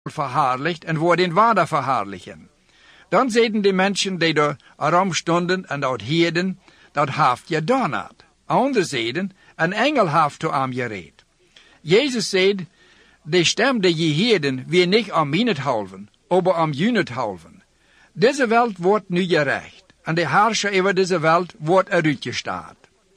verherrlicht en wordt in waarde verherrlichen. Dan zeiden de mensen die er erom stonden en dat hielden, dat haft je donat. Anderen zeiden, een engel haft toe aan je reed. Jezus zei, de stem die je hielden, weer niet om meinethalven, aber om junethalven. Deze welt wordt nu gerecht, en de herrscher over deze welt wordt eruitgestaat.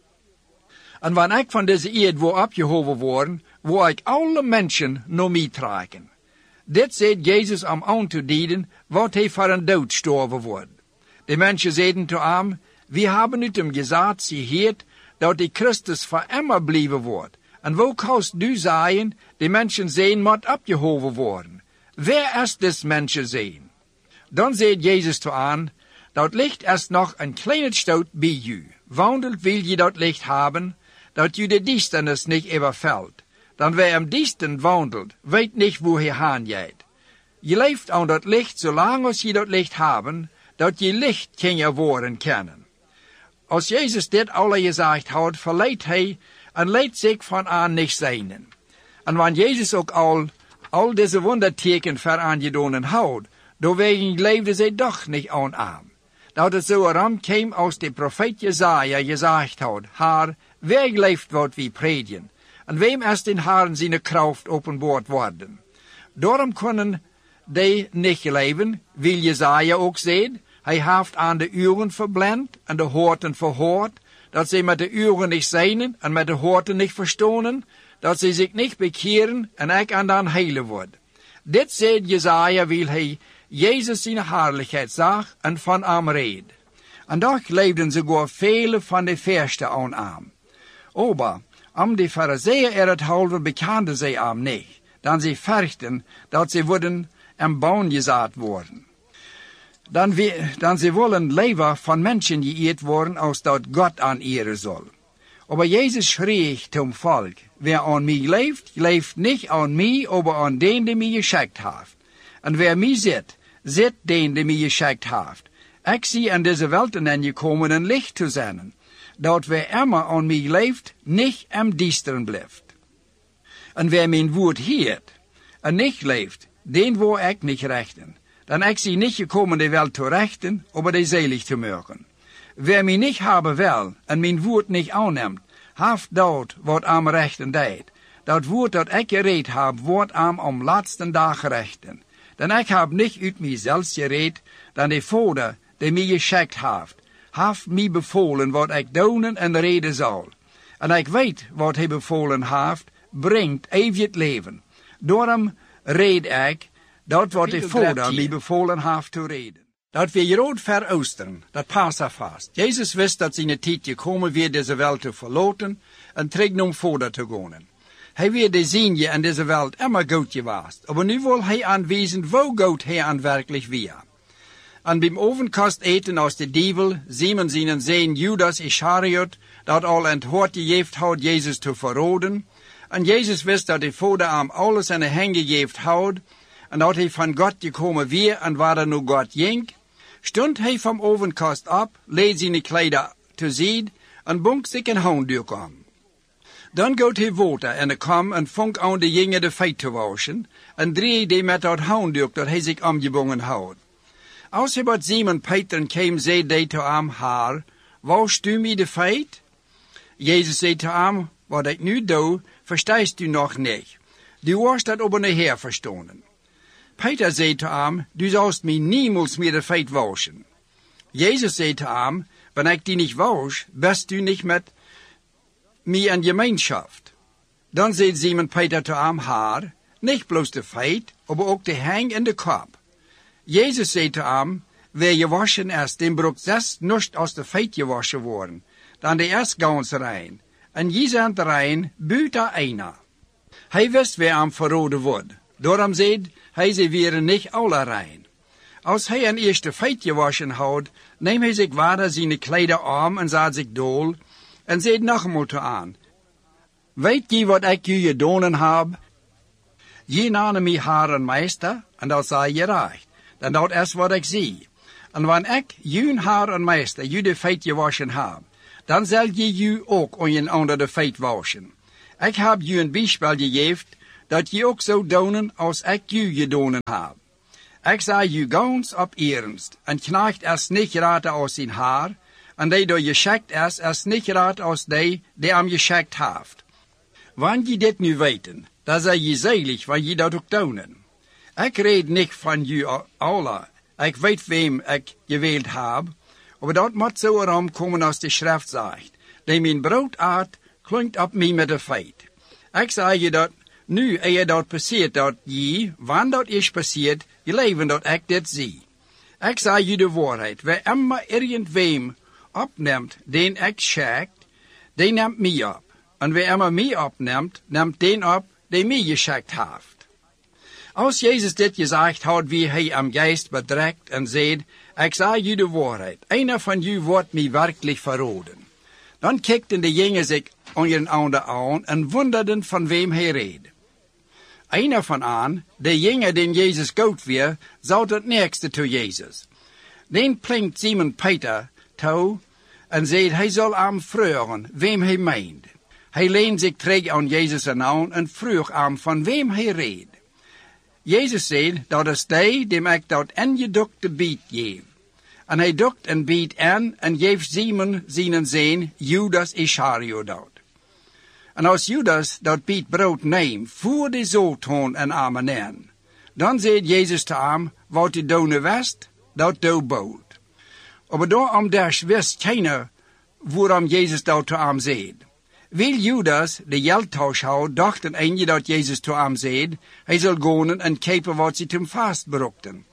En wanneer ik van deze eerd word opgehoven worden, word ik alle mensen naar mij trekken. Dit zegt Jezus om aan te dienen, wat hij voor een dood gestorven wordt. De mensen zeiden toe hem, we hebben uit hem gezegd, ze heet, dat de Christus voor immer blijven wordt. En wo kannst du zeggen, de mensen zijn moet opgehoven worden? Wer is des mensen zijn? Dan zegt Jezus toe aan, dat licht is nog een kleine stoot bij u. Wandelt wil je dat licht hebben, dat je de duisternis niet overvalt. Dan wer im Diensten wandelt, weet niet wo hij heen gaat. Je leeft aan dat licht, zolang als je dat licht hebben, dat je licht kunnen worden kennen. Als Jezus dit alle gezegd had, verleidt hij en leidt zich van aan niet zijn. En wanneer Jezus ook al deze wonderteken voor aangedonen houdt, doorwegen leefde zij toch niet aan hem. Dat het zo erom kwam als de profeet Jesaja gezegd had, Haar, wer leeft wat we predigen? En wem is den Herren zijn kracht openbaard worden? Daarom kunnen die niet leven, wil Jesaja ook zeggen. Hij heeft aan de uren verblind en de hoorten verhoord, dat zij met de uren niet zijn en met de hoorten niet verstonen, dat zij zich niet bekeren en ik aan dan heilen wordt. Dit zegt Jesaja, wil hij Jezus zijn heerlijkheid zag en van hem reed. En toch leefden sogar vele van de versten aan hem. Aber om de Phariseeën het halve bekenden zij hem niet, dan zij verchten dat zij worden en baan gezet worden. Dan ze willen leven van mensen geëerd worden als dat God aan eren zal. Aber Jezus schreef zum volk, wer aan mij leeft, leeft niet aan mij, aber aan den die mij geschikt heeft. En wer mij zit, zit den die mij geschikt heeft. Ik zie in deze welt gekomen een licht te zijn, dat wer immer aan mij leeft, niet im duisteren blijft. En wer mijn woord heert en niet leeft, den word ik niet rechten. Dan ik zie niet gekomen de welt te rechten, aber de selig te maken. Wer mij niet hebben wil en mijn woord niet aanneemt, heeft dat wat am rechten deed. Dat woord dat ik gereed heb, wordt am om laatste dag rechten. Dan ik heb niet uit mijzelf gereed, dan de Vader die mij geschikt heeft mij bevolen wat ik doen en reden zal. En ik weet wat hij bevolen heeft, brengt eeuwig leven. Daarom reed ik, dat wat de Vader mij bevolen heeft te reden. Dat we Jood veroosteren, dat Passafast. Jezus wist dat zijn tijd gekomen weer deze welt te verlaten en terug naar Vader te gaan. Hij weer de zienje in deze welt immer goed geweest, aber nu wil hij aanwijzen wo goed hij aan werkelijk weer. En beim ovenkast eten als de dievel, Simon zijn zeen Judas Ischariot, dat al het hoort gegeven had Jezus te verraden. En Jezus wist dat de Vader hem alles in de handen gegeven had, en dat hij van God gekomen weer en waar er nu God ging, stond hij van ovenkast op, leed zijn kleider te zien en bonk zich een handdoek om. Dan gaat hij water en de kam en vond aan de jongen de feit te waschen en dreef die met dat handdoek dat hij zich omgebonden had. Als hij wat Simon Peter kwam, zei hij te hem, Haar, wast u mij de feit? Jezus zei te hem, wat ik nu doe, verstaat u nog niet. Du was dat aber nachher verstanden. Peter zei te hem, du zalst mij niemals meer de feit waschen. Jezus zei te hem, wanneer ik die niet wasch, bist u niet met mij in gemeenschap. Dan zei Simon Peter te hem, Haar, niet bloos de feit, aber ook de hang en de kop. Jezus zei te hem, wer gewaschen is, den broekt zes nust als de feit gewaschen worden, dan de is gans rein. En je zijn rein, buiten einer. Hij wist wer hem verroden wordt. Daarom zei hij, ze waren niet alle rein. Als hij een eerste feit gewaschen had, neemt hij zich water zijn kleider aan en zat zich dool, en zei nog eenmaal te aan. Weet je wat ik je gedaan heb? Je naam mij Heer en Meester, en dat zei je recht. Dan dat is wat ik zie. En wanneer ik, je Heer en Meester, je de feit gewaschen heb, dan zal je ook een ander de feit waschen. Ik heb je een bijspel gegeven, dat je ook zou doen als ik je gedaan heb. Ik zei je gans op ernst, en knecht is niet raad als zijn haar, en die door je schekt is niet raad als die hem je schekt heeft. Wanneer je dit nu weten, dan zijn je zelig, wanneer je dat ook doen. Ik red niet van je alle, ik weet wem ik gewild heb, maar dat moet zo erom komen als de schrift zegt, die mijn brood eet, klinkt op mij met de feit. Ik zeg je dat, nu eer dat passiert, dat je, wanneer dat is passiert, je leven dat ik dit zie. Ik zeg je de waarheid, wie immer irgendwem opneemt, den ik schakt, die neemt mij op. En wie immer mij opneemt, neemt den op, die mij geschakt heeft. Als Jezus dit gezegd had, wie hij am geest bedrekt en zei, ik zeg je de waarheid, einer van jullie wordt mij werkelijk verraden. Dan kijkten de jongen zich een ander aan en wonderden van wem hij reed. Einer van aan, de jongen den Jezus goud weer, zou het nächste toe Jezus. Den plinkt Simon Peter toe en zei, hij zal hem vragen wem hij meent. Hij leent zich terug aan Jezus aan en vroeg hem van wem hij reed. Jezus zei, dat is die, dem ik dat ingedukte bied geef. En hij dukt en biedt aan en geeft Simon zijn zin, Judas Iscariot. En als Judas dat bied brood neemt, voor de zooltoon en armen neer, dan zei Jezus te hem, wat je doen wist, dat doe bood. Maar daarom wist keiner, waarom Jezus dat te hem zei. Wil Judas de geldtausch houden, dachten een dat Jezus te hem zei, hij zal gaan en kopen wat ze hem vastbrokten.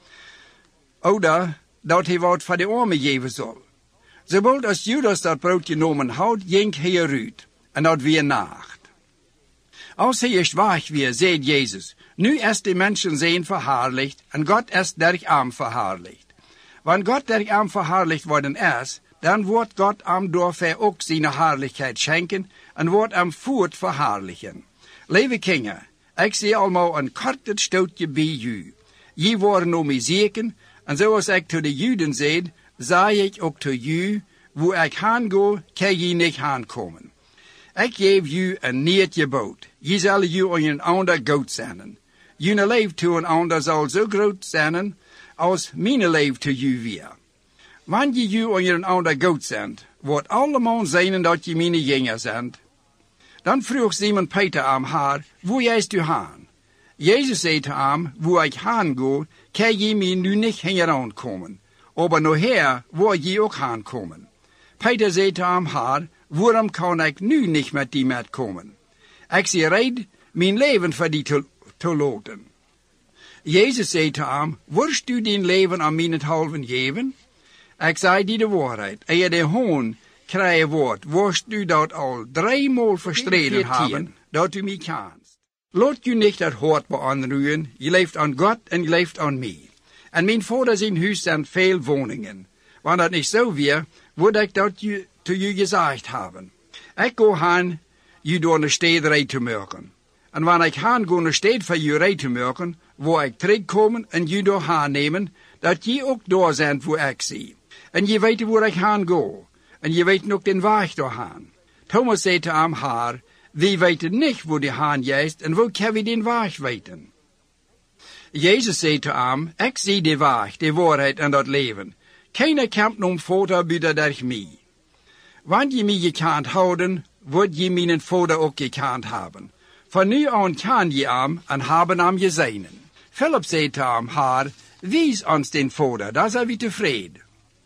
Oder dat hij wat voor de armen geven zal. Zowel als Judas dat brood genomen had, ging hij eruit, en dat weer nacht. Als hij is weg weer, zei Jezus, nu is de mensen zijn verhaarlicht, en God is durch hem verhaarlicht. Wanneer God durch hem verhaarlicht worden is, dan wordt God hem doorver ook zijn herrlichheid schenken, en wordt hem voort verhaarlijken. Lieve kinderen, ik zie allemaal een kort stootje bij u. Je worden om mij zeker, en zoals ik tot de Juden zei, zei ik ook tot u, wo ik heen ga, kan je niet heen komen. Ik geef u een niet gebod. Je zal u aan een ander goed zijn. Jullie leven to een ander zal zo groot zijn, als mijn leven to u weer. Wanneer je aan een ander goed bent, wordt allemaal zijn dat je mijn jongen bent. Dan vroeg Simon Peter aan haar, wo is u heen? Jezus zei te hem, wo ik heen ga, kan je mij nu niet heen komen. Maar nachher word je ook heen komen. Peter zei te hem haar, waarom kan ik nu niet met die met komen? Ik zie red mijn leven voor die te laten. Jezus zei te hem, worst u din leven aan mijn halven geven? Ik zei die de waarheid. Eer de hoon krijgen wordt, worst u dat al 3 maal verstreden hebben, dat u mij kent. Laat u niet het hart beanruien, je leeft aan God en je leeft aan mij. En mijn vader zijn huis zijn veel woningen. Wanneer dat niet zo weer, word ik dat te u gezegd hebben. Ik ga heen, je door de stad rijden te maken. En wanneer ik heen ga de stad voor je rijden te maken, waar ik terugkomen en je door heen nemen, dat je ook door zijn waar ik zie. En je weet waar ik heen ga. En je weet ook den weg doorheen. Thomas zei te hem haar, we weten niet waar de heen is en hoe kan we den weg weten? Jezus zei te hem, ik zie de weg, de waarheid en dat leven. Keiner komt nom Vater buiten durch mij. Wanneer je mij gekend houden, wordt je mijn Vader ook gekend hebben. Van nu aan kan je hem en hebben hem gezien. Philip zei te hem haar, wijs ons den Vader, daar zijn we tevreden.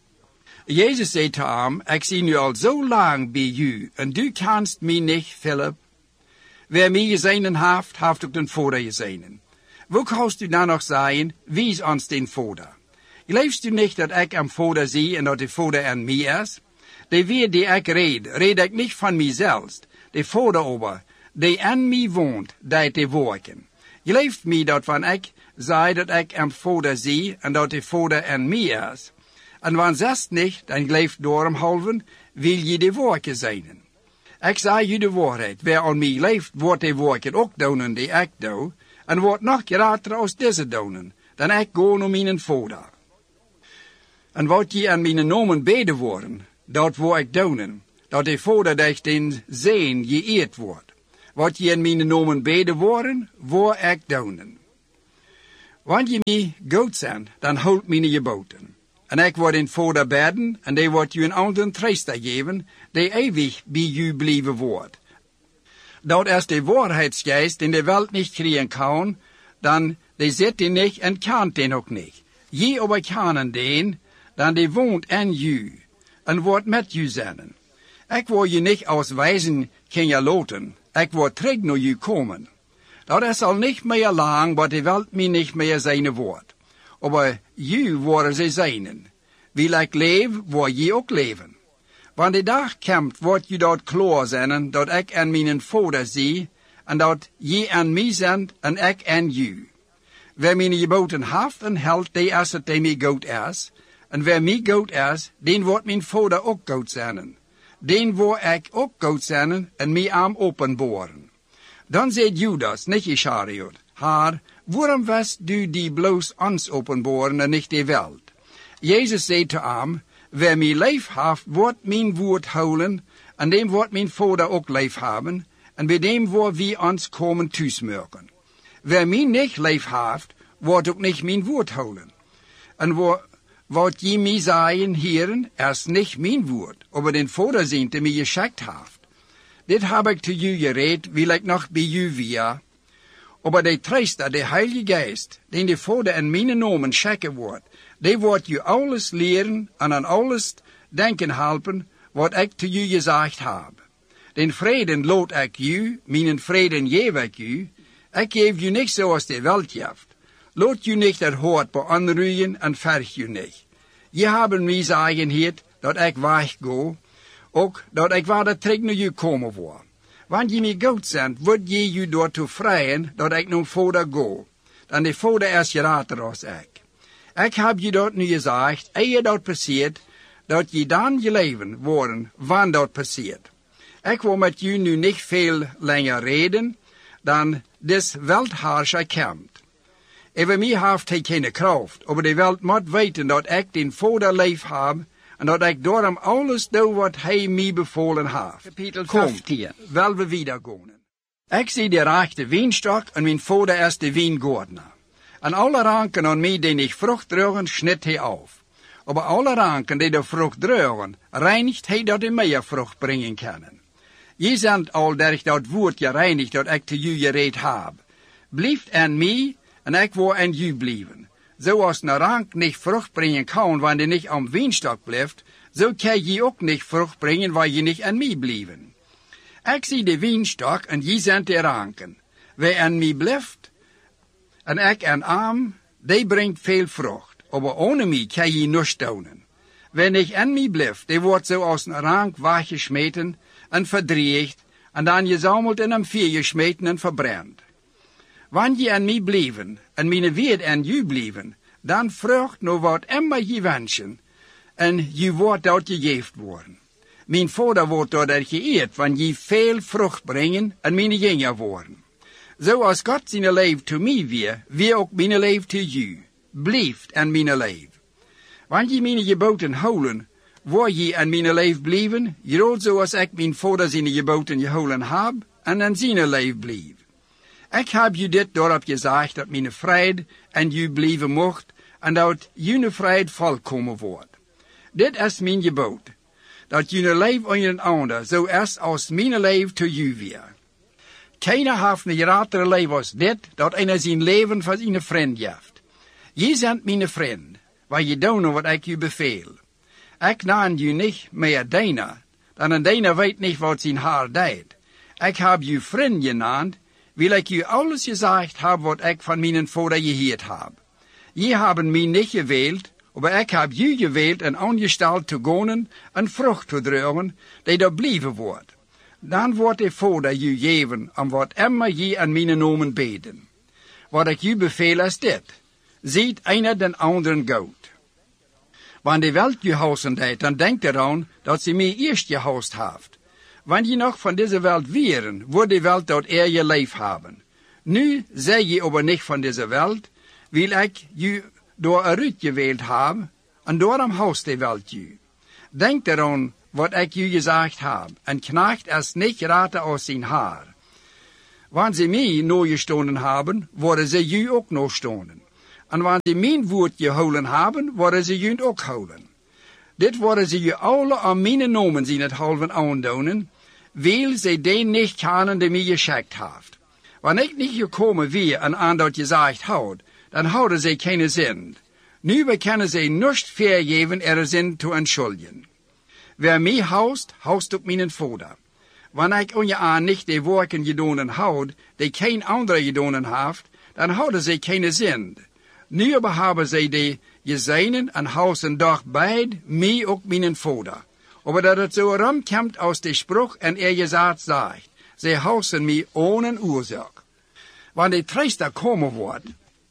Jezus zei te hem, ik zie nu al zo lang bij u, en du kennst mij niet, Philip. Wer mij gezien heeft, heeft ook den Vader gezien. Hoe kannst u dan nog zeggen, wijs ons den Vader? Geloofst u niet dat ik am Vader zie en dat de Vader aan mij is? De weer die ik red ik niet van mijzelf. De Vader over, die aan mij woont, deed te werken. Gelooft mij dat wanneer ik zei dat ik am Vader zie en dat de Vader aan mij is? En wanneer zegt niet, dan gelooft door hem halven, wil je de werken zijn. Ik zei je de waarheid, wer aan mij leeft, wordt de werken ook doen die ik doe, en wordt nog groter als deze doen, dan ik ga naar mijn Vader. En wat je aan mijn namen beden worden, dat wil ik doen, dat de Vader durch den Zeen geëerd wordt. wat je in mijn nomen beden worden, voor ik doen. Want je mij goed zijn, dan houd mijn geboten. En ik word in voeder beden, en die wordt je een anderen trooster geven, die eeuwig bij je blijven wordt. Dat is de waarheidsgeest in de wereld niet krijgen kan, dan die zit die niet en kan den ook niet. Je aber kan den, dan die woont in je, en wordt met je zijn. Ik wil je niet auswijzen, kan je loten. Ik wil terug naar je komen. Dat is al niet meer lang, wat de wereld mij niet meer zijn wordt. Aber je worden ze zijn. Wie ik leef, wil je ook leven. Want de dag komt, wordt je dat klaar zijn, dat ik en mijn vader zie, en dat je en mij zijn, en ik en je. Wer mijn geboten heeft en houdt, die is het die mij goed is. En wer mij goed is, den wordt mijn vader ook goed zijn. Den word ik ook goed zijn en mij arm openboren. Dan zei Judas, niet Ischariot, Haar, waarom was du die bloos ons openboren en niet de wereld? Jezus zei te hem, wer mij leef heeft, wordt mijn woord houden, en dem wordt mijn vader ook leef hebben, en bij dem wordt wie ons komen thuismerken. Wer mij niet leef heeft, wordt ook niet mijn woord houden. En wat je mij zeggen, heren, is niet mijn woord, aber den Vader zijn die mij geschickt heeft. Dit heb ik te u gereed, wil ik nog bij u weer. Aber de trooster, de Heilige Geest, den de Vader in mijn namen schikken wordt, die wordt u alles leren en aan alles denken helpen, wat ik te u gezegd heb. Den vreden loot ik u, mijn vreden geef ik u. Ik geef u niet zoals de wereld geeft. Laat u niet het hart beonruien en verg u niet. Je hebben mij zeggen hier dat ik wegga, ook dat ik waar terug naar u komen word. Want je mij goed bent, wordt je u daartoe vrijen dat ik naar Vader ga. Dan de Vader is gerater als ik. Ik heb je dat nu gezegd, eer dat passeert, dat je dan je leven worden, wanneer dat passeert. Ik wil met u nu niet veel langer reden, dan des Weltherrscher komt. Over mij heeft hij geen kracht, aber de wereld moet weten dat ik den Vader lief heb, en dat ik daarom alles doe wat hij mij bevolen heeft. Kapitel Kom, 15. wel we wieder gaan. Ik zie de rechte wienstok, en mijn Vader is de wiengordner. En alle ranken aan mij die niet vrucht dragen, snit hij af. Aber alle ranken die de vrucht dragen, reinigt hij dat die meer vrucht brengen kunnen. Je bent al durch dat woord gereinigd dat ik te u gereed heb. Blijft in mij, en ik wil in u blijven. Zoals een rank niet vrucht brengen kan, wanneer die niet am wienstok blijft, zo kan je ook niet vrucht brengen, waar je niet in mij blijven. Ik zie de wienstok, en je zijn de ranken. Wie in mij blijft, en ik en am, die brengt veel vrucht. Aber ohne mij kan je niets doen. Wenn ik in mij blijft, die wordt zoals een rank weggesmeten en verdreigd, en dan gezameld in een vuur gesmeten en verbrand. Wanneer je in mij blijven, en mijn woord in u blijven, dan vrucht nog wat immer je wensen, en je wordt dat gegeven worden. Mijn Vader wordt doordat geëerd, wanneer je veel vrucht brengen en mijn jongeren worden. Zoals God zijn leven te mij weer ook mijn leven te u. Blijft in mijn leven. Wanneer je mijn geboten houden, waar je in mijn leven blijven, groot zoals ik mijn Vader zijn geboten gehouden heb, en in zijn leven blijf. Ik heb je dit daarop gezegd dat mijn vrede in u blijven mocht, en dat jullie vrede volkomen wordt. Dit is mijn gebod, dat jullie leven aan een ander zo is als mijn leven te u weer. Keiner heeft een grotere leven als dit, dat een zijn leven voor zijn vriend geeft. Je bent mijn vriend, waar je doen wat ik u beveel. Ik naam je niet meer deiner, dan een deiner weet niet wat zijn haar deed. Ik heb je vriend genaamd, wil ik u alles gezegd heb wat ik van mijn Vader gehoord heb. Je hebben mij niet gewild, maar ik heb u gewild en aangesteld te gaan en vrucht te dragen, die er blijven wordt. Dan wordt de Vader u geven om wat immer je aan mijn namen beden. Wat ik u beveel is dit. Ziet einer den anderen goed. Wanneer de wereld je huizen deed, dan denk eraan dat ze mij eerst gehuist heeft. Wanneer je nog van deze wereld wären, wordt de wereld dat je leef hebben. Nu zeg je aber niet van deze wereld, wil ik je door eruit gewählt hebben, en daarom huist de wereld je. Denk eraan wat ik u gezegd heb, en knecht is niet rater als zijn haar. Wanneer ze mij nooit gestonden hebben, worden ze jullie ook nog stonden. En wanneer ze mijn woord gehouden hebben, worden ze jullie ook houden. Dit worden ze je alle aan mijn nomen zien het halven aandoen, weil ze den niet kennen die mij geschickt heeft. Wanneer ik niet gekomen weer en aan dat gezegd houd, dan houden ze keine zin. Nu bekennen ze nicht vergeven er zin te entschuldigen. Wer mij haust ook mijn vader. Wanneer ik on je aan niet de werken gedonen houd, die geen andere gedonen heeft, dan houden ze keine zin. Nu aber hebben ze die gezeinen en hausen doch beid mij ook mijn vader. Aber dat het zo rumkomt aus de spruch en gezegd zegt, ze hausen mij ohne oorzaak. Wanneer de treester komen wordt,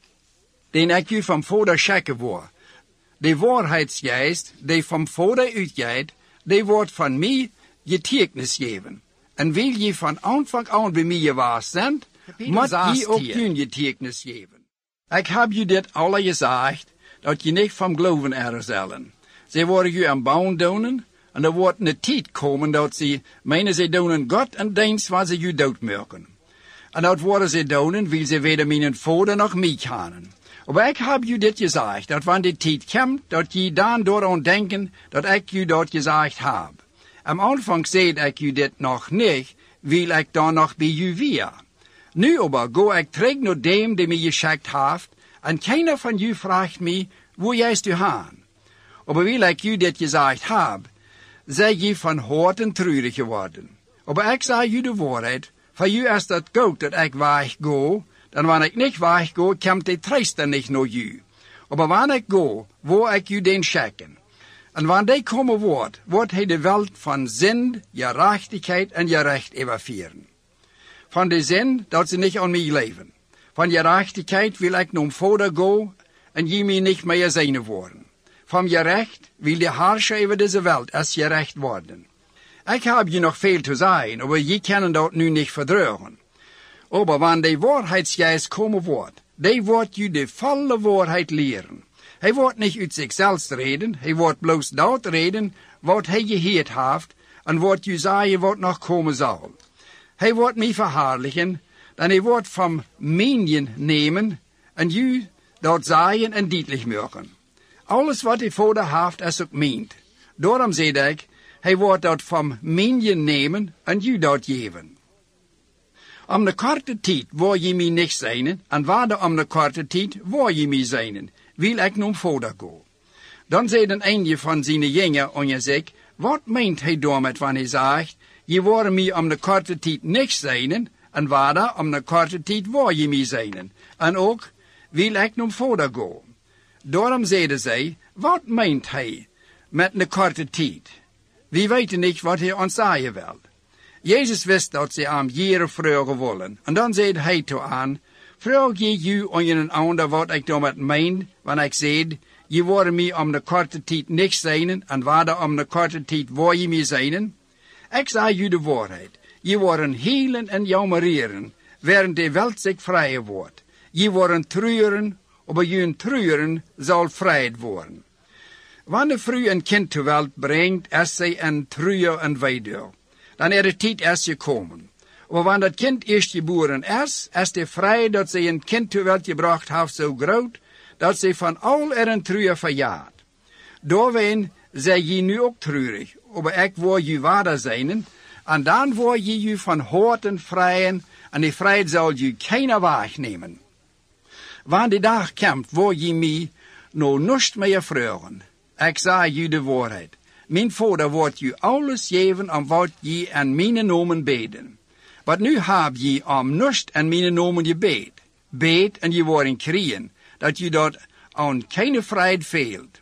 den ik u van vader schikken word, de waarheidsgeest, die van vader uitgaat, die wordt van mij getuigenis geven. En wil je van aanvang aan bij mij geweest zijn, moet je ook hun getuigenis geven. Ik heb je dit alle gezegd, dat je niet van geloven er zullen. Ze worden je aan bouwen doen, en er wordt een tijd komen dat ze meenen ze doen God en dienst wat ze je doodmerken. En dat worden ze doen, wil ze weder mijn vader nog mij kennen. Maar ik heb je dit gezegd, dat wanneer de tijd komt, dat je dan door aan denken, dat ik je dat gezegd heb. Am aanvang zei ik je dit nog niet, wil ik dan nog bij je weer. Nu aber ga ik terug naar dem die mij geschikt heeft, en keiner van u vraagt mij, waar jij is te gaan. Maar wil ik je dit gezegd heb, zij je van harten treurig geworden. Maar ik zei je de waarheid, voor u is dat goed dat ik wegga, dan wanneer ik niet wegga, komt de treester niet naar u. Maar wanneer ik ga, wil ik u den schikken. En wanneer die komen wordt hij de wereld van zin, gerechtigheid en gerecht overvieren. Van de zin dat ze niet aan mij leven. Van gerechtigheid wil ik naar vader gaan en je mij niet meer zijn worden. Van gerecht wil de heerscher over deze wereld als gerecht worden. Ik heb je nog veel te zeggen, maar je kan dat nu niet verdragen. Maar wanneer de waarheidsgeest komen wordt, die wordt je de volle waarheid leren. Hij wordt niet uit zichzelf reden, hij wordt bloos dat reden wat hij gehoord heeft en wat je zeggen wat nog komen zal. Hij wordt mij verherrlijken, dan hij wordt van mijnen nemen en je dat zeggen en duidelijk maken. Alles wat de vader heeft is ook meent. Daarom zei ik, hij wordt dat van mijnen nemen en je dat geven. Om de korte tijd waar je mij niet zijn en waarde om de korte tijd waar je mij zijn, wil ik naar vader gaan. Dan zei een eindje van zijn jongen aan je zegt, wat meent hij daarmee wanneer hij zegt, je wordt mij om de korte tijd niet zijn en waarde om de korte tijd waar je mij zijn. En ook wil ik naar vader gaan. Daarom zeiden zij, wat meent hij met de korte tijd? We weten niet wat hij ons zeggen wil. Jezus wist dat ze hem jaren vragen willen. En dan zei hij toe aan, vraag je u aan een ander wat ik daarmee meen, wanneer ik zeg, je wordt mij om de korte tijd niet zijn en waarde om de korte tijd waar je mij zijn? Ik zeg u de waarheid. Je wordt healen en jammereren, während de wereld zich vrij wordt. Je wordt treuren, maar je treuren zal vrij worden. Wanneer vrouw een kind ter wereld brengt, is zij een treuer en weduwe. Dan de tijd is gekomen. Maar wanneer dat kind eerst geboren is de vrij dat zij een kind ter wereld gebracht heeft zo groot, dat zij van al een treuer verjaart. Doorween zij je nu ook treurig, maar ik wil je vader zijn, en dan wil je je van harten vrijen, en die vrijheid zal je keiner wegnemen. Wanneer die dag komt, wil je mij nog niets meer vragen. Ik zeg je de waarheid. Mijn vader wordt je alles geven om wat je aan mijn nomen beden. Maar nu heb je om niets aan mijn nomen gebed. Bed en je wordt krijgen, dat je dat aan keine vrijheid veelt.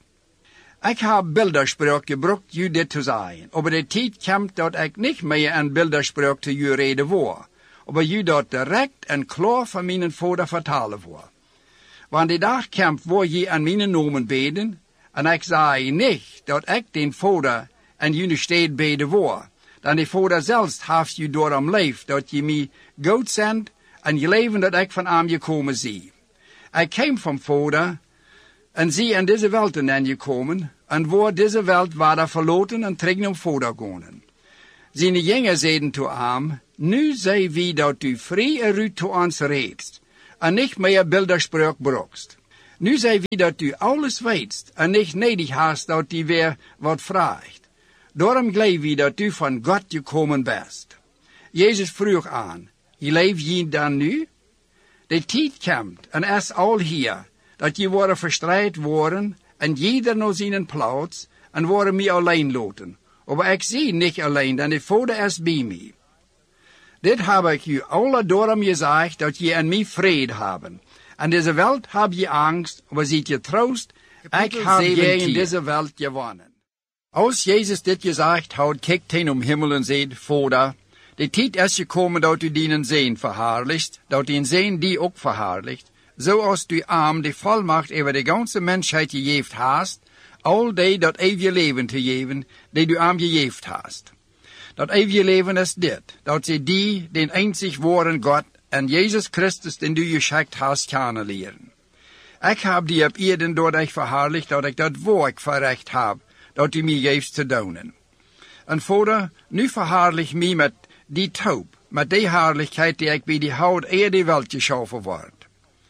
Ik heb bilderspraak gebruikt je dit te zeggen. Maar de tijd komt dat ik niet meer aan bilderspraak te je reden wil. Maar je dat direct en klaar van mijn vader vertalen wil. Wanneer de dag komt waar je aan mijn nomen beden, en ik zeg niet dat ik den vader en jullie steed beden wil, dan de vader zelfs heeft je daarom leef dat je mij goed zendt en je leven dat ik van hem gekomen zie. Ik kwam van vader en zie in deze wereld en gekomen en waar deze wereld waren verloten en terug naar vader gaan. Zijn jongen zeiden toe hem, nu zei wie dat u vrij eruit toe ons reedst, en niet meer bilderspraak brokst. Nu zei wie dat u alles weet, en niet nedig haast dat u weer wat vraagt. Daarom geloof wie dat u van God gekomen bent. Jezus vroeg aan, je leeft je dan nu? De tijd komt, en is al hier, dat je worden verstrijd worden, en jeder naar zijn plaats, en worden mij alleen laten. Maar ik zie niet alleen, dan de Vader is bij mij. Dit heb ik u alle daarom gezegd, dat je en mij vrede hebben. En deze wereld heb je angst, maar ziet je troost, ik heb je in deze wereld gewonnen. Als Jezus dit gezegd had, kijkt hij om hemel en zei, Vader, de tijd is gekomen dat u dienen zijn verhaarlicht, dat u zijn die ook verhaarlicht, zoals u arm de volmacht over de ganze mensheid gegeven hast, al die dat eeuwige leven te geven, die u arm gegeven hast. Dat eeuwige leven is dit, dat ze die, den einzig waren God, en Jezus Christus, den du geschickt hast, kennen leren. Ik heb die op Erden door dich verhaarlicht, dat ik dat werk verrecht heb, dat u mij geeft te doen. En Vader, nu verhaarlich mij met die taub, met die herrlichkeit die ik bij die hout eer de wereld geschaffen word.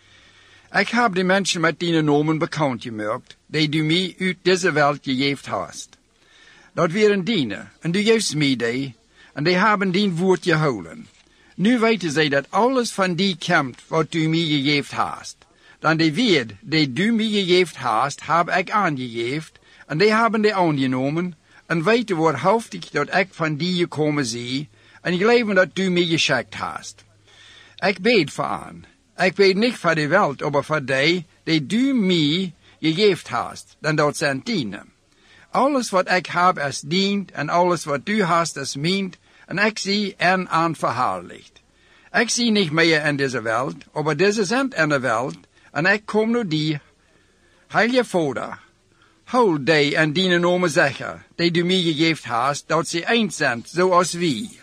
Ik heb de mensen met die namen bekend gemaakt, die du mij uit deze wereld gegeven hast. Dat waren dienen, en du geeft mij die, en die hebben dien woord gehouden. Nu weten zij dat alles van die komt wat du mij gegeven hast. Dan de woord die du mij gegeven hast, heb ik aangegeven, en die hebben die aangenomen, en weten waarhaftig dat ik van die gekomen zie, en geloven dat du mij geschikt hast. Ik bid voor aan. Ik bid niet voor de wereld, maar voor die du mij gegeven hast, dan dat zijn dienen. Alles wat ik heb is dient, en alles wat du hast is meent, en ik zie en aan verhaarlicht. Ik zie niet meer in deze wereld, maar deze zijn in de wereld, en ik kom naar die. Heilige Vader, hou die en die namen zeggen, die du mij gegeven hast, dat ze eens zijn, zoals wie.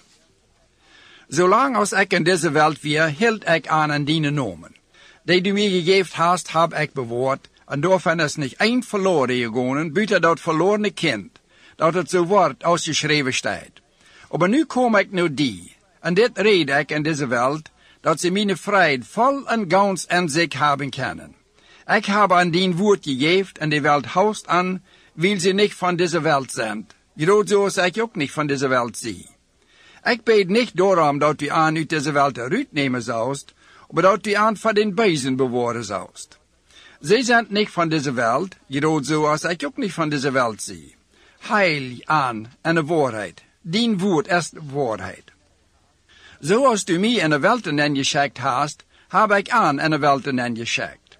Zolang als ik in deze wereld weer, hield ik aan die namen. Die du mij gegeven hast, heb ik bewaard, en daarvan is niet één verloren gegaan, buiten dat verlorene kind, dat het zo wordt als geschreven staat. Maar nu kom ik naar die, en dit red ik in deze wereld, dat ze mijn vrijheid vol en gans in zich hebben kunnen. Ik heb aan die woord gegeven, en de wereld houdt aan, wil ze niet van deze wereld zijn. Groot zoals ik ook niet van deze wereld zie. Ik bid niet daarom dat u aan uit deze wereld eruit nemen zoust, maar dat u aan van den bezen bewaren zoust. Zij zijn niet van deze wereld, groot zoals ik ook niet van deze wereld zie. Heil aan en de waarheid. Dien woord is de waarheid. Zoals du mij in de wereld en geschikt hast, heb ik aan in de wereld en geschikt.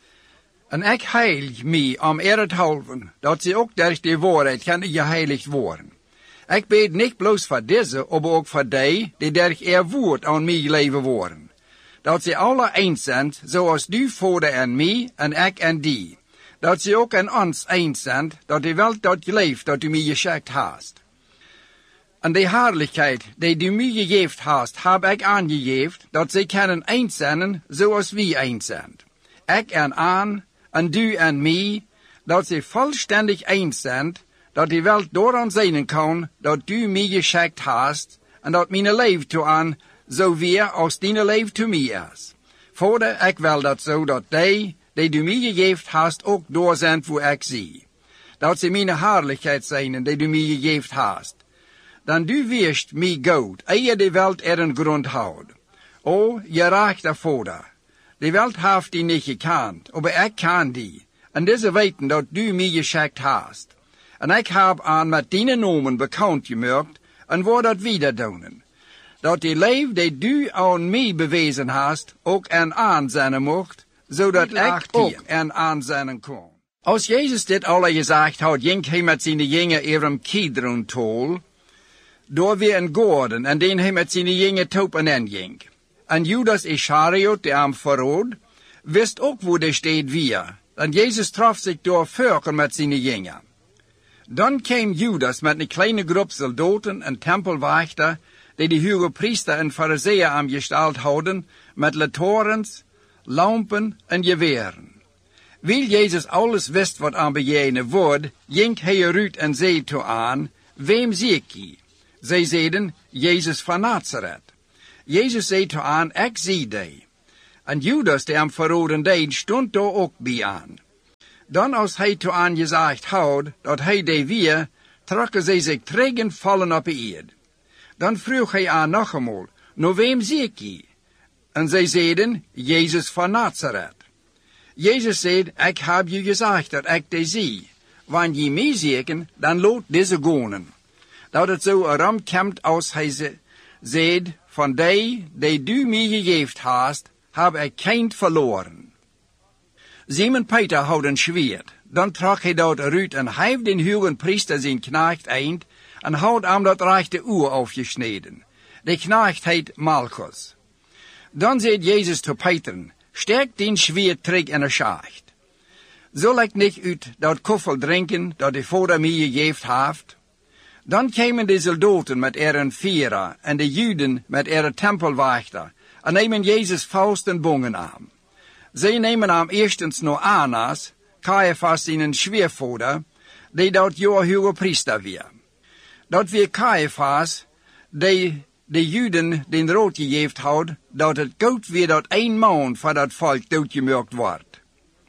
En ik heil mij om erethalven, dat ze ook door de waarheid kunnen geheiligd worden. Ik bid niet bloos voor deze, maar ook voor die door woord aan mij leven worden. Dat ze alle eens zijn, zoals du Vader en mij, en ik en die. Dat ze ook in ons eens zijn, dat de wereld dat leeft, dat u mij geschikt hast. En de herrlichheid die du mij gegeven hast, heb ik aangegeven, dat ze kunnen eens zijn, zoals wij eens zijn. Ik en aan, en du en mij, dat ze volständig eens zijn, dat de wereld door zien kan, dat du mij geschikt hast, en dat mijn leven toe aan, zo weer als dine leven toe mij is. Vader, ik wil dat zo, dat die du mij gegeven hast, ook door zijn voor ik zie. Dat ze mijn herrlichheid zijn, die du mij gegeven hast. Dan du wirst mij goed, eer de wereld een grond houdt. O, je rechter Vader, de wereld heeft die niet gekend, maar ik kan die. En deze weten dat du mij geschikt hast. En ik heb aan met die namen bekend gemaakt, en wil dat wieder doen. Dat die leven die du aan mij bewezen hast, ook en aanzien mocht, zodat ik ook en aanzien kon. Als Jezus dit alle gezegd had, ging hij met zijn jingen even Kidron-tol, door weer een gorden, en den hij met zijn jingen topen en ging. En Judas Ischariot, de hem verrood, wist ook wo de steed weer, en Jezus trof zich door vurken met zijn jingen. Dan kwam Judas met een kleine groep soldaten en tempelwachter, die de hoge priester en fariseeën aangesteld hadden, met lantaarns, lampen en geweren. Wil Jezus alles wist wat aan bejenen wordt, ging hij eruit en zei toe aan, wem zie ik hier? Zij zeiden, Jezus van Nazareth. Jezus zei toe aan, ik zie die. En Judas, die hem verraden deed, stond daar ook bij aan. Dan als hij toe aan gezegd had, dat hij die weer, trokken zij zich terug en vallen op de eerd. Dan vroeg hij aan nog eenmaal, nou wem zie ik je? En zij zeiden, Jezus van Nazareth. Jezus zei, ik heb je gezegd dat ik die zie. Wanneer je mij zieken, dan laat deze gaan. Dat het zo erom komt als hij zei, van die du mij gegeven hast, heb ik geen verloren. Simon Peter had een zwaard. Dan trok hij dat eruit en heeft den hoge priester zijn knecht eind en had hem dat rechte oor afgesneden. De knecht heet Malchus. Dan zei Jezus tot Peter, steek den zwaard terug in de schacht. Zal ik niet uit dat koffel drinken dat de vader mij gegeven heeft? Dan kwamen de soldaten met een vierer en de Juden met een tempelwachter en nemen Jezus vast en bongen aan. Zij nemen hem eerstens naar Annas, Caiaphas zijn schweervader, die dat jaar hoge priester weer. Dat weer Caiaphas, die de Juden den raad gegeven had, dat het goed weer dat 1 maand voor dat volk doodgemerkt wordt.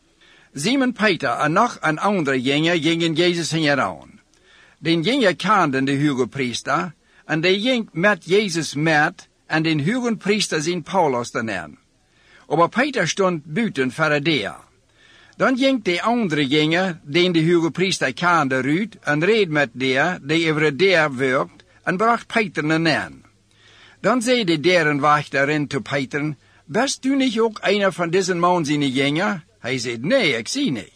Simon Peter en nog een andere jongen gingen Jezus heen aan. Den jongen kenden de hoge priester, en die ging met Jezus met, en den hoge priester zijn Paulus daarna. Maar Peter stond buiten voor de deur. Dan ging de andere jongen, den de hoge priester kende, uit en reed met die over de deur werkt, en bracht Peter naar. Dan zei de derenwachterin tot Peter, bist u niet ook een van deze man zijn jongen? Hij zei, nee, ik zie niet.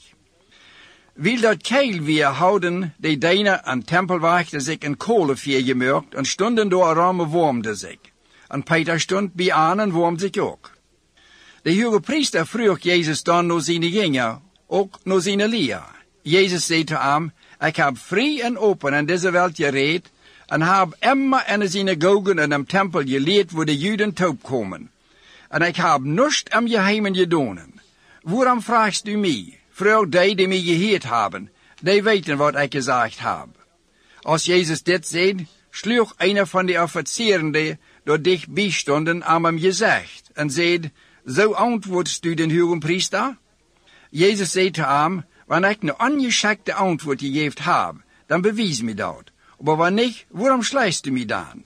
Wil dat keil weer houden, de diener en tempelwachter zich een kolenvuur gemerkt en stonden door ramen warmden zich. En Peter stond bij aan en warmde zich ook. De hoge priester vroeg Jezus dan naar zijn jongen, ook naar zijn leer. Jezus zei te hem, ik heb vrij en open in deze wereld gereed, en heb immer in de synagogen en im tempel geleerd waar de Juden toe komen. En ik heb niets im geheimen gedaan. Waarom vraagst u mij? Vraag die mij gehoord hebben, die weten wat ik gezegd heb. Als Jezus dit zei, sloeg een van de officieren die door dichtbij stonden aan hem gezegd, en zei, zo antwoordst u den hoge priester? Jezus zei te hem, wanneer ik een ongeschikte antwoord gegeven heb, dan bewijs me dat. Maar wanneer niet, waarom sleist u me dan?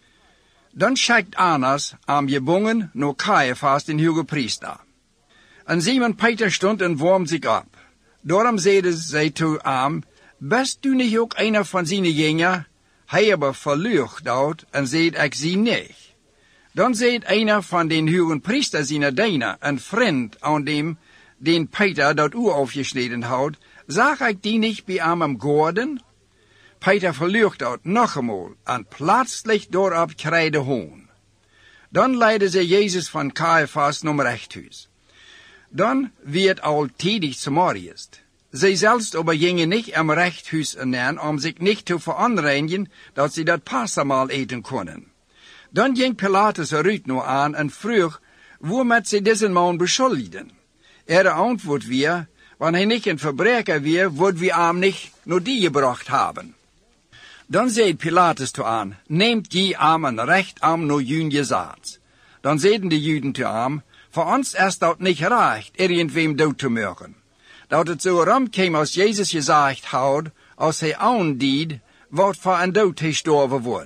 Dan schikt Annas am gebongen naar Caiaphas den hoge priester. En Simon Peter stond en warmde zich op. Daarom zeiden zij toe hem, bist u niet ook een van zijn jongen? Hij aber verlucht dat en zei, ik zie niet. Dan zei een van den hoge priester zijn diener, een vriend aan dem, den Peter dat oor afgesneden had, zag ik die niet bij hem am gorden? Peter verlucht dat nog eenmaal en plötzlich daarop kreide hoon. Dan leidden ze Jezus van Caiaphas naar het rechthuis. Dan werd al tijdig 's morgens. Zij zelfs aber gingen niet im rechthuis aan om zich niet te veranreinigen, dat ze dat Passamaal eten konden. Dan ging Pilatus eruit naar aan en vroeg, waarmee ze deze man beschuldigden. Antwoord weer, wanneer hij niet een verbreker weer, wordt we hem niet naar die gebracht hebben. Dan zei Pilatus toe aan, neemt die hem een recht aan naar jullie gezaad. Dan zeiden de Juden toe hem, voor ons is dat niet recht, irgendwem dood te maken. Dat het zo ramkwam als Jezus gezegd had, als hij aandied, wat voor een dood hij gestorven wordt.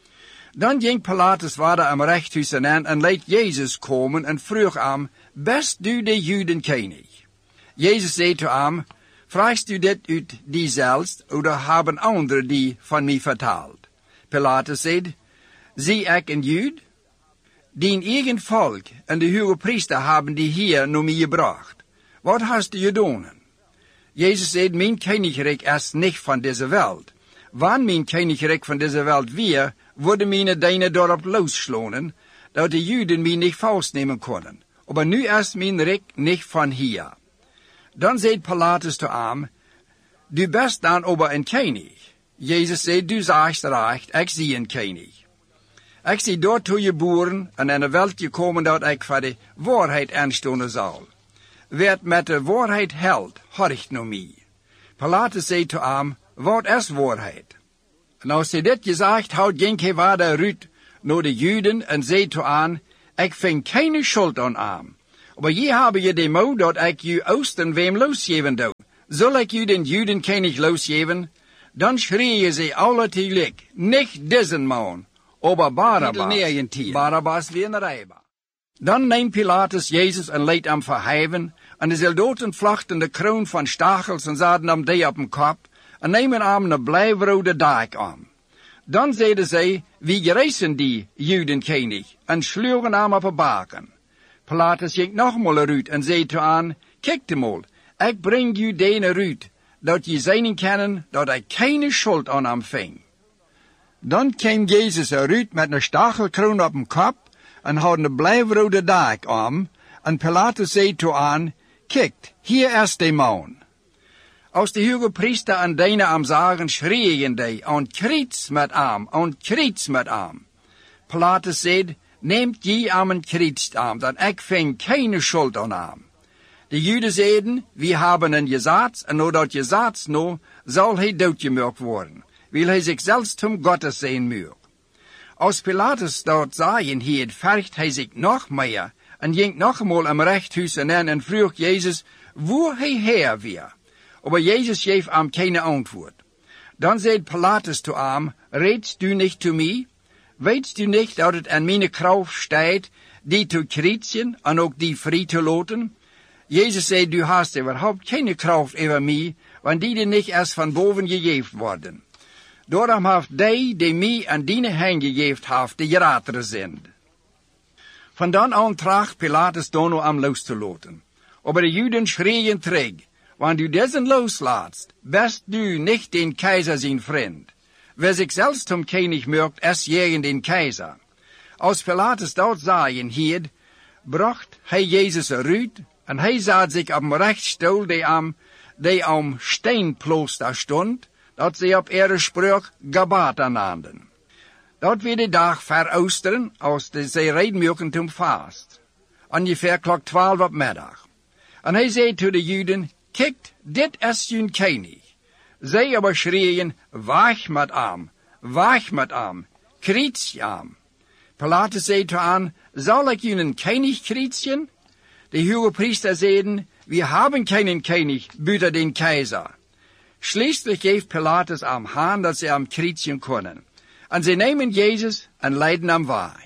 Dan ging Pilatus verder am rechthuis aan en liet Jezus komen en vroeg hem, best u de Juden koning? Jezus zei toe hem, vraagst u dit uit die zelfs, of hebben anderen die van mij verteld? Pilatus zei, zie ik een Jood? Dien eigen volk en de hoge priester hebben die hier naar mij gebracht. Wat hast u gedaan? Jezus zei, mijn koninkrijk is niet van deze wereld. Wanneer mijn koninkrijk van deze wereld weer, worden mijn diener daarop losslonen, dat de Juden mij niet vastnemen konden. Maar nu is mijn rijk niet van hier. Dan zei Pilatus te hem, du bist dan aber een koning. Jezus zei, du zegt recht, ik zie een koning. Ik zie daartoe geboren en in de wereld gekomen dat ik voor de waarheid aanstonden zal. Werd met de waarheid held, horcht naar mij. Pilatus zei te hem, wat is waarheid? En als hij dit gezegd had, ging hij verder uit naar de Juden en zei toe aan, ik vind keine schuld aan am. Maar je hebben je de moed dat ik je oosten wem losgeven doe. Zal ik je den Juden kenig losgeven? Dan schreeuwen ze alle tegelijk, niet deze man, aber Barabbas weer naar Rijba. Dan neemt Pilatus Jezus en leidt hem verheven, en de soldaten vlochten de kroon van stachels en zaten hem die op een kop, en nemen hem een blijvrode daak aan. Dan zeiden zij, wie gerezen die Judenkenig, en sloegen hem op een baken. Pilatus ging nogmaals eruit en zei toe aan, kijk mal, ik breng u dene eruit, dat je zijn kennen dat ik keine schuld aan hem ving. Dan kwam Jezus eruit met een stachelkroon op een kop, en had een blijvrode daak aan, en Pilatus zei toe aan, kijk, hier is de man. Als de hoge priester en dene am zagen, schreeuwen die, aan kriets met am. Pilatus zei, neemt je am een kriets am, dat ik ving keine schuld aan am. De Juden zeiden, we hebben een gezaad, en door dat gezaad nou, zal hij doodgemaakt worden, wil hij zichzelf zum Gottes zijn moet. Als Pilatus dat zagen had, vergt hij zich nog meer, en ging nog eenmaal am rechthuis en vroeg Jezus, waar hij her weer. Maar Jezus geeft hem geen antwoord. Dan zei Pilatus toe hem, redst u niet toe mij? Weet u niet dat het aan mijn kracht staat, die te kritsen en ook die vrij te laten? Jezus zei, du hast überhaupt keine kracht over mij, want die niet erst van boven gegeven worden. Daarom heeft die mij aan die hand gegeven heeft, de geratere zijn. Van dan aan tracht Pilatus Dono am los te laten. Maar de Juden schreeuwen terug, want u dezen loslaatst, best du niet den keizer zijn vriend. Wer zich zelfs zum König merkt, es jegen den keizer. Als Pilatus dat zagen had, bracht hij Jezus eruit, en hij zat zich op een rechtstoel die am steenplooster stond, dat ze op ihre Sprach Gabata naamden. Dat weer de dag veroosteren, als ze reden zum Fast. Ongeveer klok 12 op middag. En hij zei tot de Juden, kijkt, dit is hun König. Zij aber schreeuwen, wacht met am, kriets am. Pilatus zei toe aan, zal ik jullie König krietsen? De hoge priester zeiden, wir haben keinen König, buiten den Keizer. Schließlich geeft Pilatus am Haan, dat ze am krietsen kunnen. En ze nemen Jezus en leiden hem weg.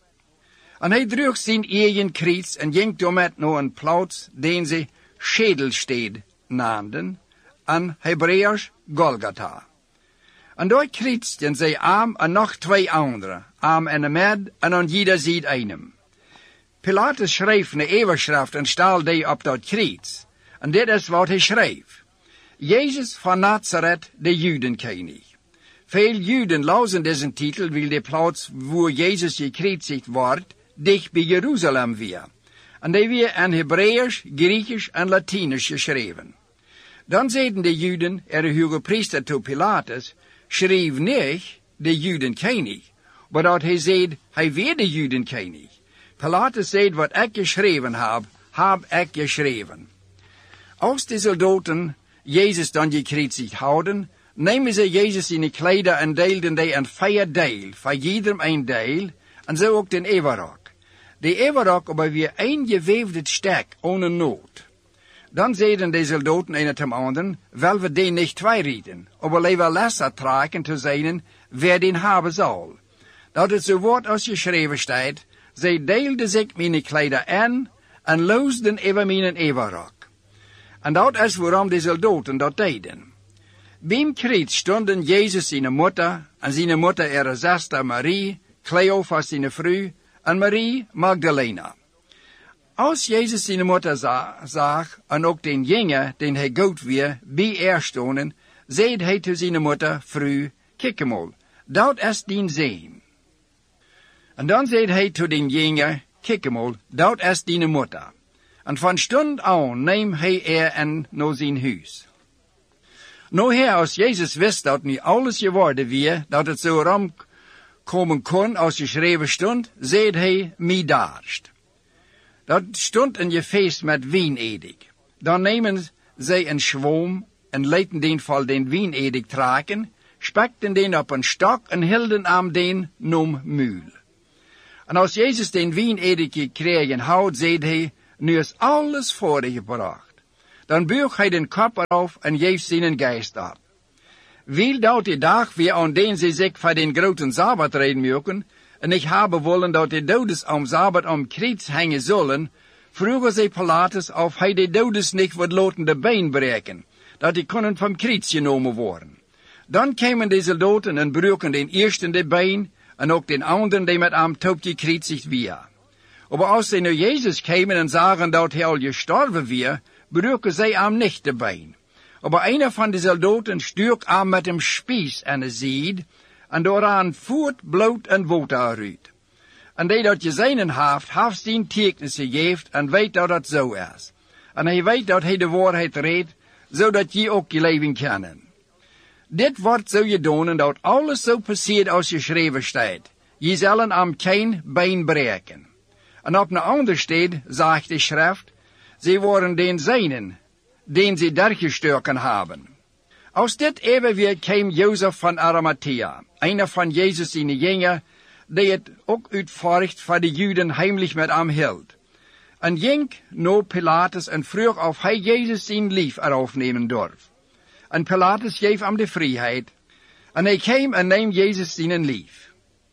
En hij droeg zijn eigen kriets en ging daarmet naar een plaats, den ze Schädelsteed naamden, en Hebreeuws Golgotha. En daar krietsten zij am en nog 2 anderen, am in de midden en aan jeder zijde einem. Pilatus schreef een overschrift en stal die op dat kriets. En dit is wat hij schreef. Jezus van Nazareth, de Judenkönig. Veel Juden lazen deze titel, weil de plaats waar Jezus gekreuzigd wordt, dicht bij Jeruzalem weer. En die weer in Hebreeuws, Griechisch en Latinisch geschreven. Dan zeiden de Juden, de hoge priester tot Pilatus, schreef niet de Judenkönig, maar dat hij zei, hij weer de Judenkönig. Pilatus zei, wat ik geschreven heb ik geschreven. Als de soldaten Jezus dan gekreuzigd houden, nemen ze Jezus in de kleider en deelden die in 4 deel, voor iedereen een deel, en zo ook den everrok. De everrok aber weer een geweefde stek, ohne nood. Dan zeiden de soldaten een ten anderen, wel we den niet 2 rieten, aber liever lesser tragen te zijn, wer den hebben zal. Dat het zo wordt als geschreven staat, zij deelden zich mijn kleider aan, en loosden over mijn everrok. En dat is waarom de soldaten dat deden. Beim Kreuz stonden Jezus zijn moeder, en zijn moeder ihre zuster Marie, Cleophas zijn vrouw, en Marie Magdalena. Als Jezus zijn moeder zag, en ook den jongen, den hij goed weer, bij stonden, zei hij tot zijn moeder, vrouw, kijk mal, dat is dien zoon. En dan zei hij tot den jongen, kijk mal, dat is dien moeder. En van stund aan neem hij naar zijn huis. Nou her, als Jezus wist dat nu alles geworden weer, dat het zo ram komen kon als geschreven stond, zei hij, mij daarst. Dat stond een gefeest met wijnedig. Dan nemen zij een schwom en lieten den vol den wijnedig traken, spekten den op een stok en hielden aan den noem muul. En als Jezus den wijnedertje kregen houdt, zei hij, nu is alles voor je gebracht. Dan buigt hij den kop erop en geeft zijn geest op. Wil dat die dag weer aan den ze zich voor den groten Sabbat reden mögen, en ik habe wollen dat de dodes am Sabbat am Kreuz hängen zullen, vroegen ze Pilatus of hij de dodes niet wat laten de been breken, dat die kunnen vom Kreuz genomen worden. Dan kwamen de soldaten en broken den eersten de been, en ook den anderen die met am Tod gekreuzigd weer. Aber als ze naar Jezus kwamen en zagen dat hij al gestorven weer, broken zij am niet de been. Aber einer van de soldaten stuk am met een spies en een zied, en dooraan voert bloed en water eruit. En die dat gezien heeft zijn tekens gegeven en weet dat het zo is. En hij weet dat hij de waarheid redt, zodat je ook je leven kennen. Dit wordt zo gedaan en dat alles zo passiert als geschreven staat. Je zullen am geen been breken. En op een ander staat, zegt de schrift, ze worden den zijnen, den ze dergestoken hebben. Als dit even weer kwam Jozef van Arimathea, einer van Jezus zijn jünger, die het ook uitvoert voor de Juden heimlich met hem hield. En ging naar Pilatus en vroeg of hij Jezus zijn lief erop nemen durf. En Pilatus geef hem de vrijheid. En hij kwam en neemt Jezus zijn lief.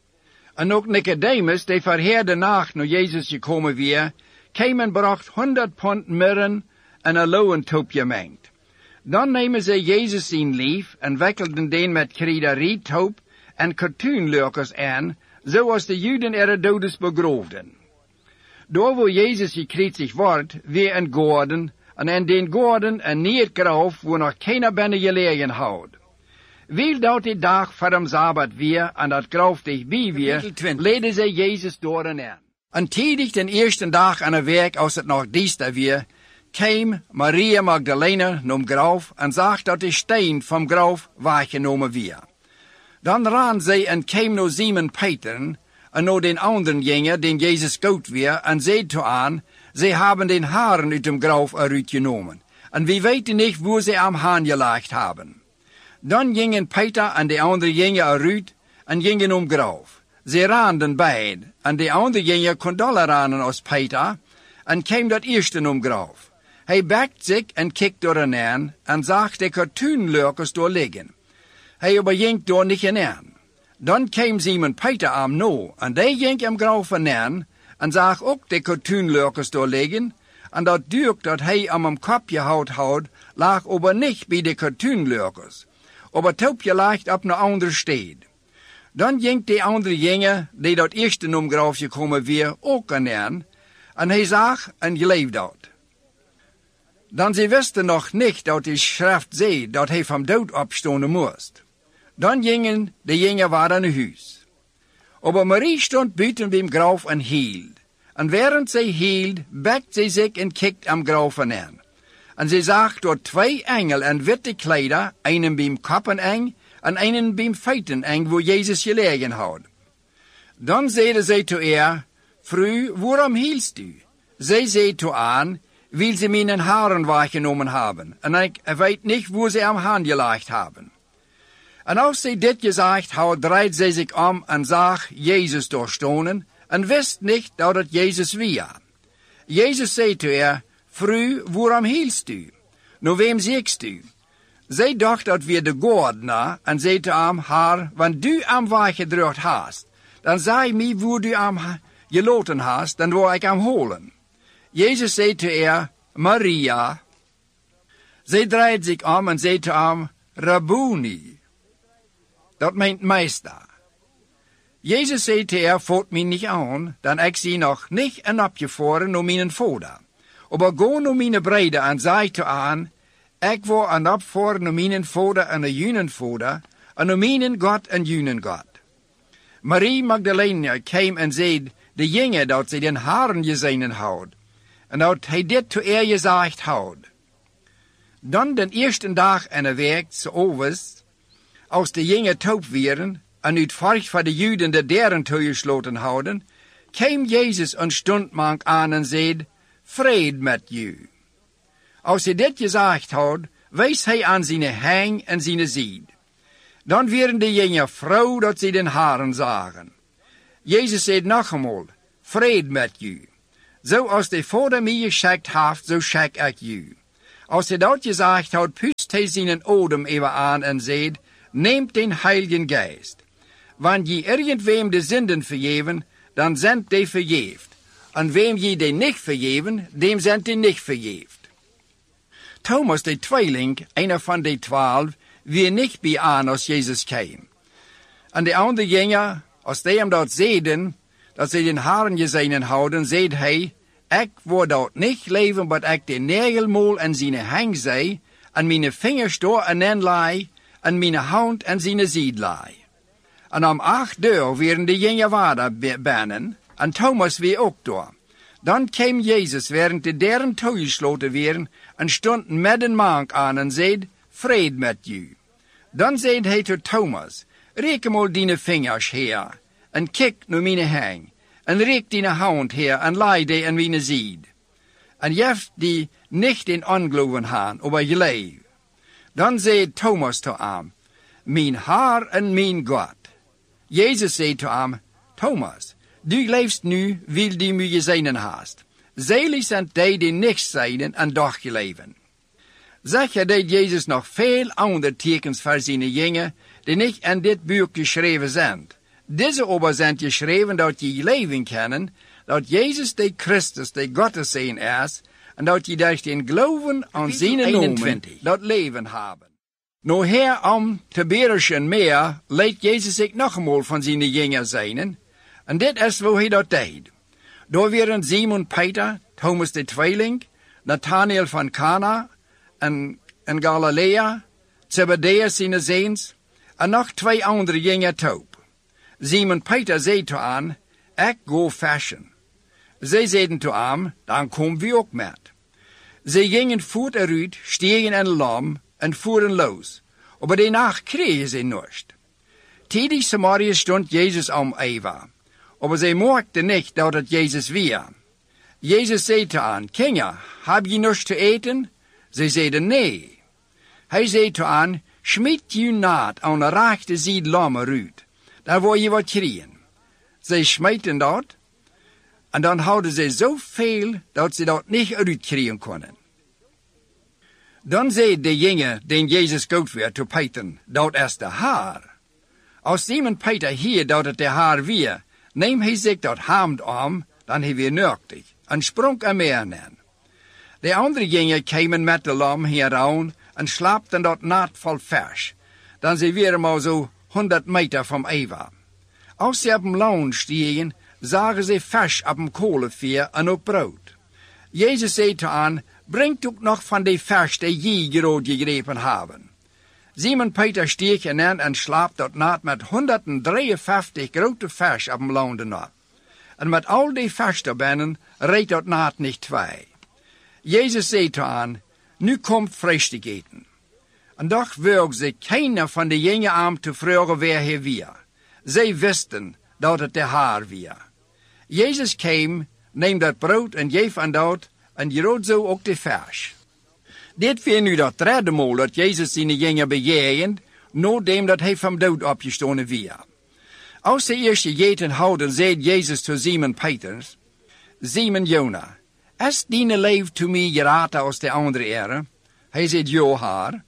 En ook Nicodemus, die verheerde nacht naar Jezus gekomen weer, kwam en bracht 100 pond mirren en een lowentoopje mengt. Dan nemen ze Jezus zijn lief en wekkelden den met kruiderietoop en katoenlurkers aan, zoals de Juden er dodes begroofden. Door waar Jezus gekreuzigd wordt, weer een gordel, en in den gordel een neergraaf, waar nog keiner binnen gelegen houdt. Wil dat die dag voor de Sabbat weer, en dat graaf dichtbij weer, leden ze Jezus door en aan. En tijdens den eerste dag aan de week, als het nog diester weer, kwam Maria Magdalena naar graaf en zag dat de steen van graaf weggenomen weer. Dan ran zij en kwam naar Simon Peter en naar den anderen jongen, den Jezus goud weer, en zei toe aan, zij hebben den haren uit dem graaf eruit genomen. En we weten niet waar ze am haan gelegd hebben. Dan gingen Peter en de andere jongen eruit en gingen graaf. Ze raanden beid, en de andere jongen kon doller ranen als Peter, en kwam dat eerste graaf. Hij bekt zich en kijkt door een aan, en zag de katoenlurkers door liggen. Hij overging door niet aan. Dan kwam Simon Peter am no, en die ging am graaf aan, en zag ook de katoenlurkers door liggen, en dat duurt dat hij am kopje houdt, lag aber niet bij de katoenlurkers, aber toopje lag op een andere steed. Dan ging de andere jongen, die dat eerste graaf gekomen weer, ook aan, en hij zag en geleefd dat. Dan ze wisten nog niet dat de schrift zei dat hij van dood opstonden moest. Dan gingen de jongen weer naar huis. Aber Marie stond buiten bij graaf en hield. En während zij hield, bekt zij zich en kijkt am graaf aan. En ze zag door 2 engel en witte kleider, einen bij koppeneng en einen bij feiteneng, waar Jezus gelegen had. Dan zeiden zij toe Vrouw, waarom hielst u? Zij zei toe aan, wil ze mijn haren weggenomen hebben, en ik weet niet waar ze am haan gelegd hebben. En als zij dit gezegd had, draait zij zich om en zag Jezus doorstonen, en wist niet dat het Jezus was. Jezus zei toe Vrouw, waarom hielst u? Naar wem ziekst u? Zij dacht dat we de goordenaar, en zei te hem, haar, wanneer u am weggedrukt hast, dan zei mij waar u am geloten hast, dan wou ik am holen. Jezus zei te Maria. Zij draait zich om en zei te hem, Rabboni. Dat meint meester. Jezus zei te voert mij niet aan, dan ik zie nog niet een opgevoeren naar mijn vader. Aber go naar mijn breder en zei te aan, ik wil een opvoeren naar mijn vader en een junen vader, en naar mijn God en junen God. Marie Magdalena kwam en zei de jongen dat ze den haren gezien houdt, en dat hij dit te gezegd houdt. Dan den eerste dag en de week, s'overs, als de jongen taub waren, en uit furcht voor de Juden de deuren toegesloten houden, kwam Jezus een stondmank aan en zei, vrede met u. Als hij dit gezegd had, wees hij aan zijn hang en zijn zied. Dan werden de jonge vrouw dat ze den haren zagen. Jezus zei nog eenmaal, vrede met u. Zoals de Vader mij geschickt heeft, zo schick ik u. Als hij dat gezegd had, pust hij zijn odem even aan en zei, neemt den Heiligen Geest. Wanneer je irgendwem de zinden vergeven, dan zijn die vergeefd. En wem je die niet vergeven, dem zijn die niet vergeefd. Thomas, de tweeling, einer van de 12, weer niet bij aan als Jezus kwam. En de andere gingen, als die hem dat zeiden, dat ze den Herren gezien houden, zei hij, ik word dat niet leven, maar ik de nagelmoel en zijn hang zei, en mijn vingers door en lei, en mijn hand en zijn zied lei. En om 8 uur werden de gingen water binnen, en Thomas weer ook door. Dan kwam Jezus, während de deuren toegesloten werden, en stond met een mank aan en zei, vrede met u. Dan zei hij tot Thomas, reik mal dine vingers her, en kijk naar mijn hang, en reik dine hand her, en lei die in mijn zied. En jeft die nicht in ongeloven haan, aber geloof. Dan zei Thomas tot hem, mijn Heer en mijn God. Jezus zei tot hem, Thomas, du leefst nu, wil die mij gezien hast. Zelig zijn die niks zeiden en doch geleven. Zeker deed Jezus nog veel andere tekens voor zijn jongen, die niet in dit boek geschreven zijn. Deze aber zijn geschreven dat je leven kennen, dat Jezus de Christus, de Gottes zijn is, en dat je durch den geloven aan zijn naam dat leven hebben. Nou hier om te berischen meer, leidt Jezus zich nog eenmaal van zijn jongen zijn, en dit is hoe hij dat deed. Daar waren Simon Peter, Thomas de tweeling, Nathanael van Cana, en Galilea, Zebedeus zijn zoons, en nog 2 andere jongen toop. Simon Peter zei tot hem, ik go fischen. Zij zeiden tot hem, dan komen we ook met. Zij gingen voort eruit, stegen in lam en voeren los. Maar daarna kregen ze niets. Tijdens Samaria stond Jezus om Eva. Maar zij merkten niet dat het Jezus was. Jezus zei tot hen, kinderen, heb je niets te eten? Zij zeiden nee. Hij zei tot hen, schmiet je naad aan de rechte zijde lam eruit. Dan word je wat krijgen. Zij smeten dat. En dan hadden ze zoveel dat ze dat niet uitkrijgen konden. Dan zei de jongen, den Jezus goud werd, tot Peter, dat is de Heer. Als Simon Peter hier dat het de Heer weer, neem hij zich dat hemd om, dan hij weer nuchtig, en sprong er meer in. De andere jongen kwamen met de lam hieraan en slaapten dat naad vol vers. Dan ze weer maar zo 100 meter van Eva. Als ze op een loon stiegen, zagen ze vers op een kolenvuur en op brood. Jezus zei tot hen, brengt ook nog van die vers die je groot gegrepen hebben. Simon Peter steeg in en slaapt dat naad met 153 grote vers op een loon erop. En met al die vers daarbinnen reed dat naad niet 2. Jezus zei tot hen, nu komt vlees te eten. En doch woog ze keiner van de jongen aan te vragen wie hij was. Zij wisten dat het de Heer was. Jezus kwam, neem dat brood en geef aan dat, en je rood zo ook de vers. Dit was nu dat 3e maal dat Jezus zijn jongen bejegend, nadat dat hij van dood opgestonden was. Als ze eerst gegeten hadden, zei Jezus tot Simon Peters, Simon Jona, is die leven to mij geraten als de andere ere? Hij zei, ja, Heer.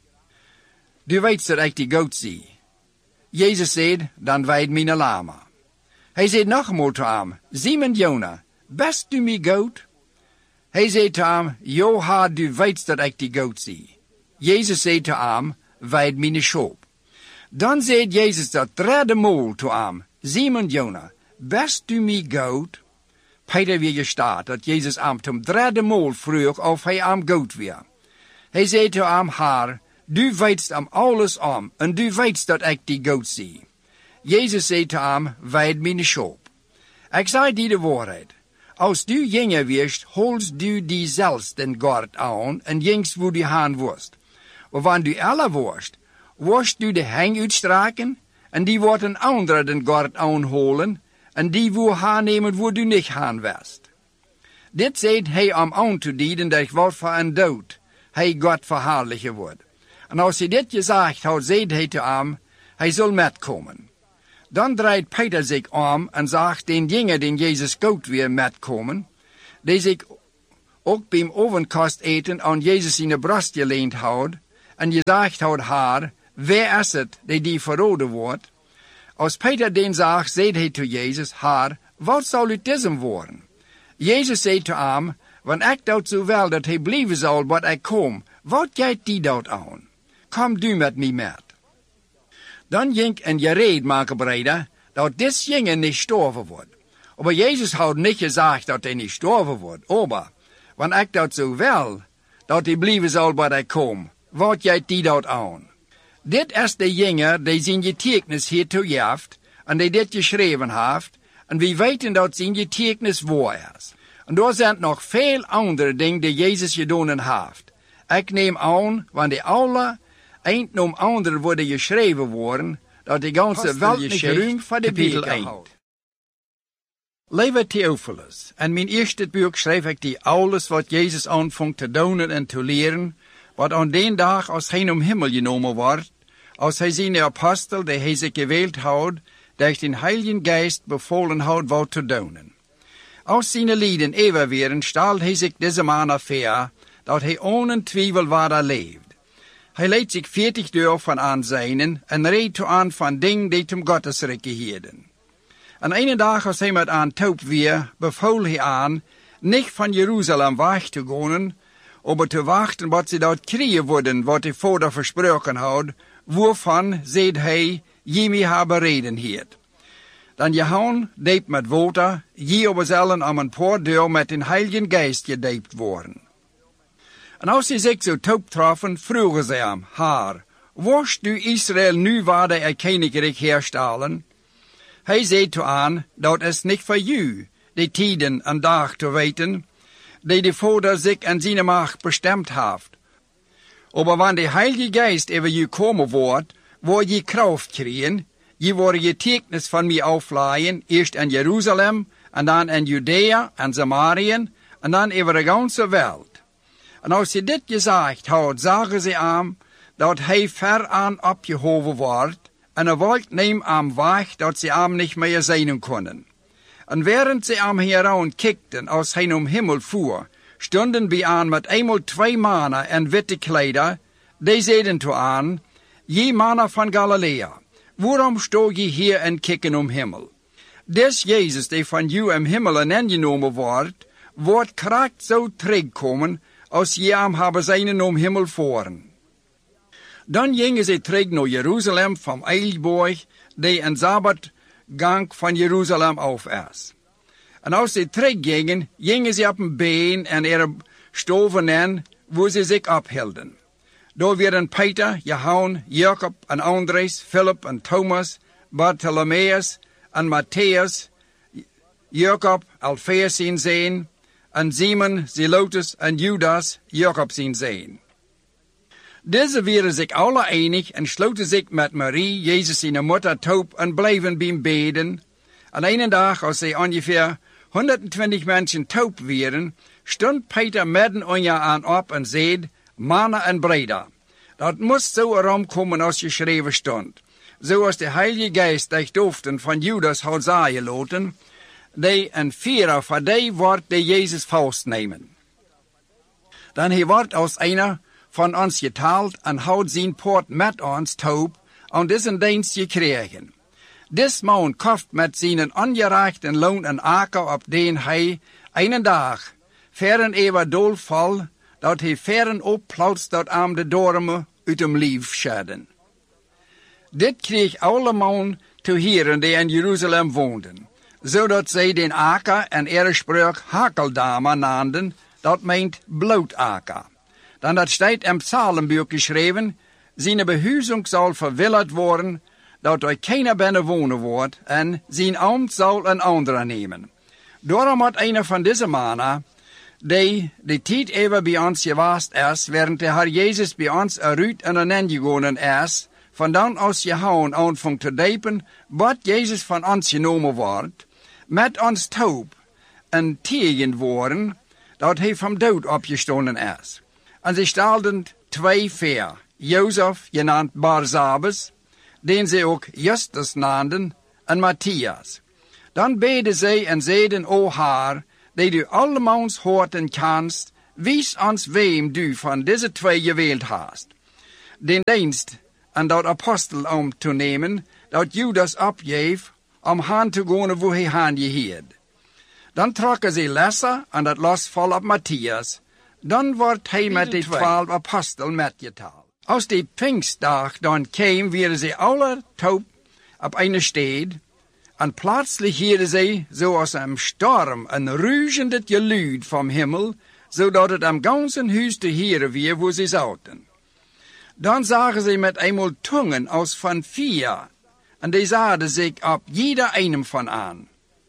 Du weet dat ik die goud zie. Jezus zei, dan weet mijn lama. Hij zei nog eenmaal tot hem, Simon Jona, best du mij goud? Hij zei tot hem, ja, Heer, du weet dat ik die goud zie. Jezus zei tot hem, weet mijn schop. Dan zei Jezus dat 3e maal tot hem, Simon Jona, best du mij goud? Peter weer gestaat dat Jezus hem zum 3e maal vroeg of hij hem goud weer. Hij zei tot hem, Heer, du weet am alles om, en du weet dat ik die goud zie. Jezus zei tot hem, weet mijn schop. Ik zei die de waarheid. Als du jongen wirst, holst du die zelfs den gord aan, en jengst wo die haan worst. Maar wanneer du alle worst du de hang uitstraken, en die wordt een andere den gord aanholen, en die wo haan nemen wo du niet haan west. Dit zei hij om aan te dienen, dat ik word voor een dood, hij God verhaarlijken wordt. En als hij dit gezegd had, zei hij te hem, hij zal metkomen. Dan draait Peter zich om en zag den jongen den Jezus goud weer metkomen, die zich ook beim ovenkast eten aan Jezus in de borst geleend houdt, en gezegd houdt haar, wer is het die verroden wordt? Als Peter den zag, zei hij tot Jezus, haar, wat zal uit diesem worden? Jezus zei tot hem, want ik doet zo wel dat hij blijven zal wat ik kom, wat gaat die dat aan? Kom du met mij met. Dan ging een gereed maken breder, dat dit jongen niet sterven wordt. Maar Jezus had niet gezegd dat hij niet sterven wordt, maar, want ik doet zo wel, dat hij blijven zal wat ik kom, wat gaat die dat aan? Dit is de jongen die zijn getuigenis hiertoe heeft, en die dit geschreven heeft, en we weten dat zijn getuigenis waar is. En er zijn nog veel andere dingen die Jezus gedaan heeft. Ik neem aan, want die alle, een om andere worden geschreven worden, dat de ganze welt niet ruim voor de Bijbel houdt. Lieve Theophilus, in mijn eerste boek schreef ik die alles wat Jezus aanvangt te doen en te leren, wat aan den dag als hij om hemel genomen wordt, als hij zijn apostel, die hij zich gewählt houdt, durch den Heiligen Geist bevolen houdt wat te doen. Als zijn lieden eeuwig wären, stelt hij zich deze man voor, dat hij ohne twijfel waar leeft. Hij leidt zich 40 jaar van aanzijnen en reed aan van dingen die zum Gottesrijk gehielden. En een dag als hij met aan taub weer, bevoel hij aan, niet van Jeruzalem weg te gaan, maar te wachten wat ze dat krijgen worden, wat hij voordat versproken had, waarvan, zei hij, je mij hebben reden hield. Dan Johan deed met water, je aber zullen om een paar deur met den Heiligen Geist gedeipt worden. En als ze zich zo taub troffen, vroegen ze hem, haar, worst du Israël nu waar de koninkrijk herstellen? Hij zei toe aan, dat is niet voor u, de tijden en dag te weten, die de Vader zich en zijn macht bestemd heeft. Maar wanneer de Heilige Geist over je komen wordt, word je kracht krijgen, je wordt getuigenis van mij afleiden, eerst in Jeruzalem, en dan in Judea en Samaria, en dan over de ganze wereld. En als je dit gezegd had, zagen ze hem, dat hij ver aan opgehoven wordt, en een wolk neemt hem weg, dat ze hem niet meer zien konden. En während ze hem hieraan kijkten, als hij om hemel voer, stonden bij aan met eenmaal 2 mannen in witte kleider, die zeiden toe aan, je mannen van Galilea, waarom sto je hier en kijken om hemel? Des Jezus die van jou om hemel ingenomen wordt kracht zo terugkomen, als je hem hebben zijn om hemel voeren. Dan gingen ze terug naar Jeruzalem van Eilborg, die een Sabbatgang van Jeruzalem af is. En als ze teruggingen, gingen ze op een been en er stoven in, waar ze zich ophielden. Daar werden Peter, Johan, Jacob en Andres, Philip en Thomas, Bartholomeus en Matthäus, Jacob, Alphaeus zien zijn, en Simon, Zelotes en Judas, Jacob zien zijn. Deze waren zich alle enig en sloten zich met Marie, Jezus zijn moeder, taub en bleven bij hem beden. En een dag, als ze ongeveer 120 mensen taub waren, stond Peter midden onder aan op en zei, mannen en breder, dat moest zo erom komen als geschreven stond. Zoals de Heilige Geest dich doofden van Judas had zaaien laten, die een vierer van die wordt die Jezus vastnemen. Dan hij wordt als einer van ons getaald en houdt zijn poort met ons taub en deze dienst gekregen. Dis man kocht met zijn ongerechten loon en aker op den hij een dag veren eeuwig doolval, dat hij veren opplautst dat aan de dormen uit hem lief scheden. Dit kreeg alle man te heren die in Jeruzalem woonden, zodat zij den aker en erespreuk Hakeldama naamden, dat meent bloutaker. Dan dat staat in Psalenbuch geschreven, zijn behuizing zal verwilderd worden, dat er keiner binnen wonen wordt, en zijn ambt zal een andere nemen. Daarom had een van deze mannen, die de tijd even bij ons geweest is, während de Heer Jezus bij ons eruit en ingegaan is, vandaan als Johan aanvangt te diepen, wat Jezus van ons genomen wordt, met ons taub en tegen worden, dat hij van dood opgestonden is. En ze stelden 2 voor, Jozef, genaamd Barsabas, den ze ook Justus naamden, en Matthias. Dan beden zij en zeiden, o Haar, die du allemans hoort en kanst, wijs ons wem du van deze twee gewild hast. Den dienst en dat apostel om te nemen, dat Judas opgeef, om haan te gaan waar hij haan geheerd. Dan trokken ze lessen en dat los vol op Matthias. Dan wordt hij met de 12 apostel metgetaald. Als die Pfingstdag dan kwam, werden ze alle taub op een stad. En plötzlich hoorden ze, zoals een storm, een ruischend geluid van hemel, zodat het am ganzen huis te horen weer waar ze zaten. Dan zagen ze met eenmaal tongen als van vuur, en die zaden zich op jeder einem van aan.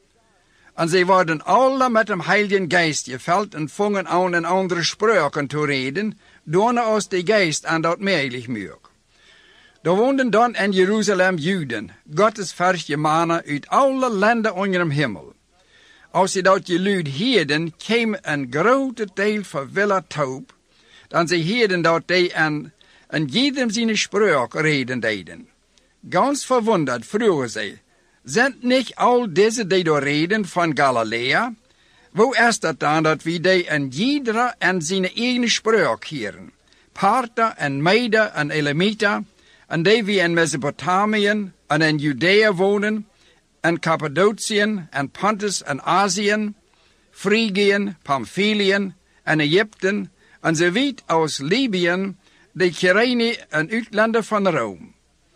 En zij worden alle met dem Heiligen Geist gevuld en vongen aan een andere spraken te reden, door als de Geist aan dat mogelijk maakt. Er woonden dan in Jeruzalem Juden, Gottes verse mannen uit alle landen onder de hemel. Als ze dat geluid hoorden, kwam een grote deel verwiller taub, dan ze hoorden dat die en jedem zijn spraak reden deden. Ganz verwunderd vroegen ze, zijn niet al deze die door reden van Galilea? Hoe is dat dan dat we die en iedere en zijn eigen spraak horen? Parther en Mede en Elamita, en die wie in Mesopotamië en in Judea wonen, en Cappadociën en Pontus en Azië, Phrygiën, Pamphyliën en Egypten, en ze weet aus Libië, de Kyrene en uitlander van Rome.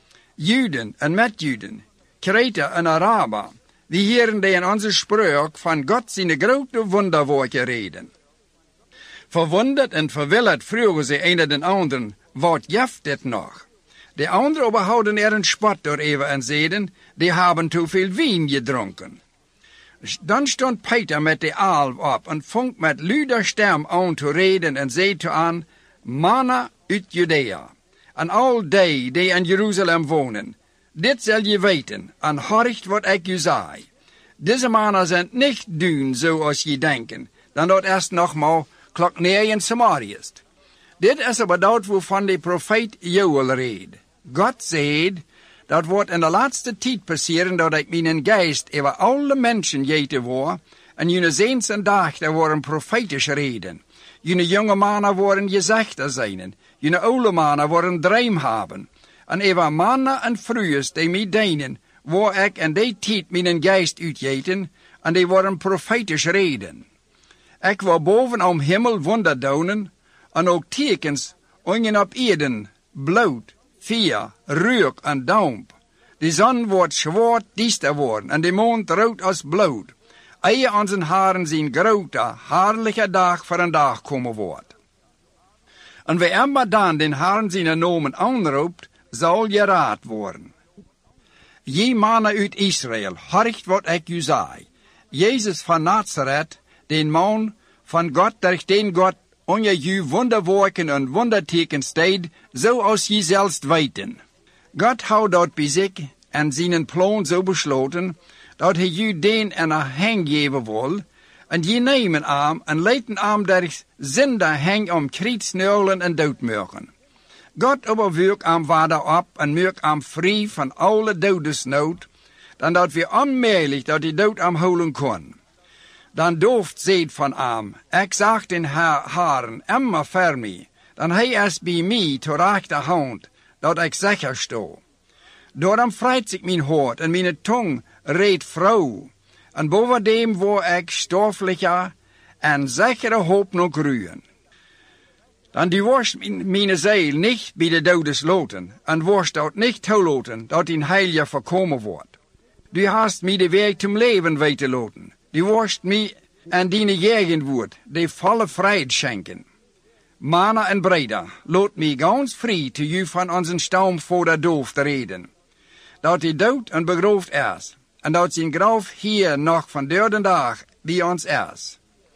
Juden en met-Juden, Kreta en Araber, die horen die in onze spraak van God zijn grote wonderwerken reden. Verwonderd en verwilderd vroegen ze een den anderen, wat jeft dit nog? De anderen overhouden er een spot door even en zeiden, die hebben te veel wien gedronken. Dan stond Peter met de alf op en vong met luider stem aan te reden en zei te aan, mannen uit Judea, en al die in Jeruzalem wonen, dit zal je weten, en hoort wat ik u zei. Deze mannen zijn niet doen zoals je denken, dan dat eerst nogmaals klok neer in Samaria is. Dit is aber dat waarvan de profeet Joel reed. God zei, dat wordt in de laatste tijd passeren dat ik mijn geest over alle mensen geten word, en jullie zeens en dag daar worden profetisch reden. Jullie jonge mannen worden gezichter zijn, jullie oude mannen worden dream hebben. En over mannen en vrouwen die mij dienen, waar ik in die tijd mijn geest uitgeten, en die worden profetisch reden. Ik wil boven om hemel wonderdonen, en ook tekens ongen op eden, bloed, vuur, reuk en damp. De zon wordt zwart diester worden, en de mond rood als bloed. Eie aan zijn haren zijn grote, haarlijke dag voor een dag komen wordt. En wie immer dan den haren zijn nomen aanroept, zal geraad worden. Je mannen uit Israël, hoort wat ik u zei. Jezus van Nazareth, den man van God, durch den God onder je wonderwerken en wondertekens deed, zoals je zelfs weten. God houdt dat bij zich en zijn plan zo besloten, dat hij je den en een hang geven wil, en je nemen aan en leiden aan durch zinder hang om krietsneulen en doodmurken. God overwerkt aan vader op en maakt aan vrij van alle dodesnood, dan dat we onmogelijk dat die dood aan houden kon. Dan dooft zeid van aan, ik zag den haren immer voor mij, dan hij is bij mij te rechterhand, dat ik zeker sto. Daarom vreit zich mijn hart en mijn tong reed vrouw, en bovendien word ik stoffelijker en zekere hoop nog groeien. Dan die worst mijn ziel niet bij de dodes loten, en worst dat niet toelaten, dat in heilige voorkomen wordt. Du hast mij de weg zum leven weten loten. Die worst mij en die gegend wordt, die volle vrijheid schenken. Mannen en breder, laat mij ganz vrij te u van onze stam voor de doof te reden. Dat hij dood en begroofd is, en dat zijn graf hier nog van derde dag bij ons is.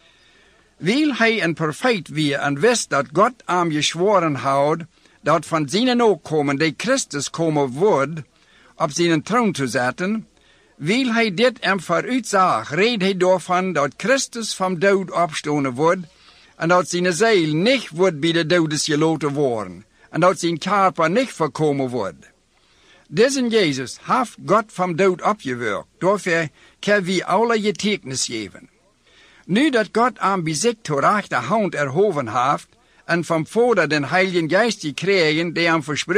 Wil hij een profeet weer en wist dat God aan gezworen houdt, dat van zijn nakomen die Christus komen wordt, op zijn troon te zetten, wil hij dit hem vooruitzag, reed hij daarvan dat Christus van dood opstonen wordt, en dat zijn ziel niet wordt bij de dodes geloten worden, en dat zijn körper niet voorkomen wordt. Deze Jezus heeft God van dood opgewekt. Daarvoor kan wie alle getuigenis geven. Nu dat God aan bij zich ter rechterhand erhoven heeft en van Vader den Heiligen Geist gekregen die hem versproken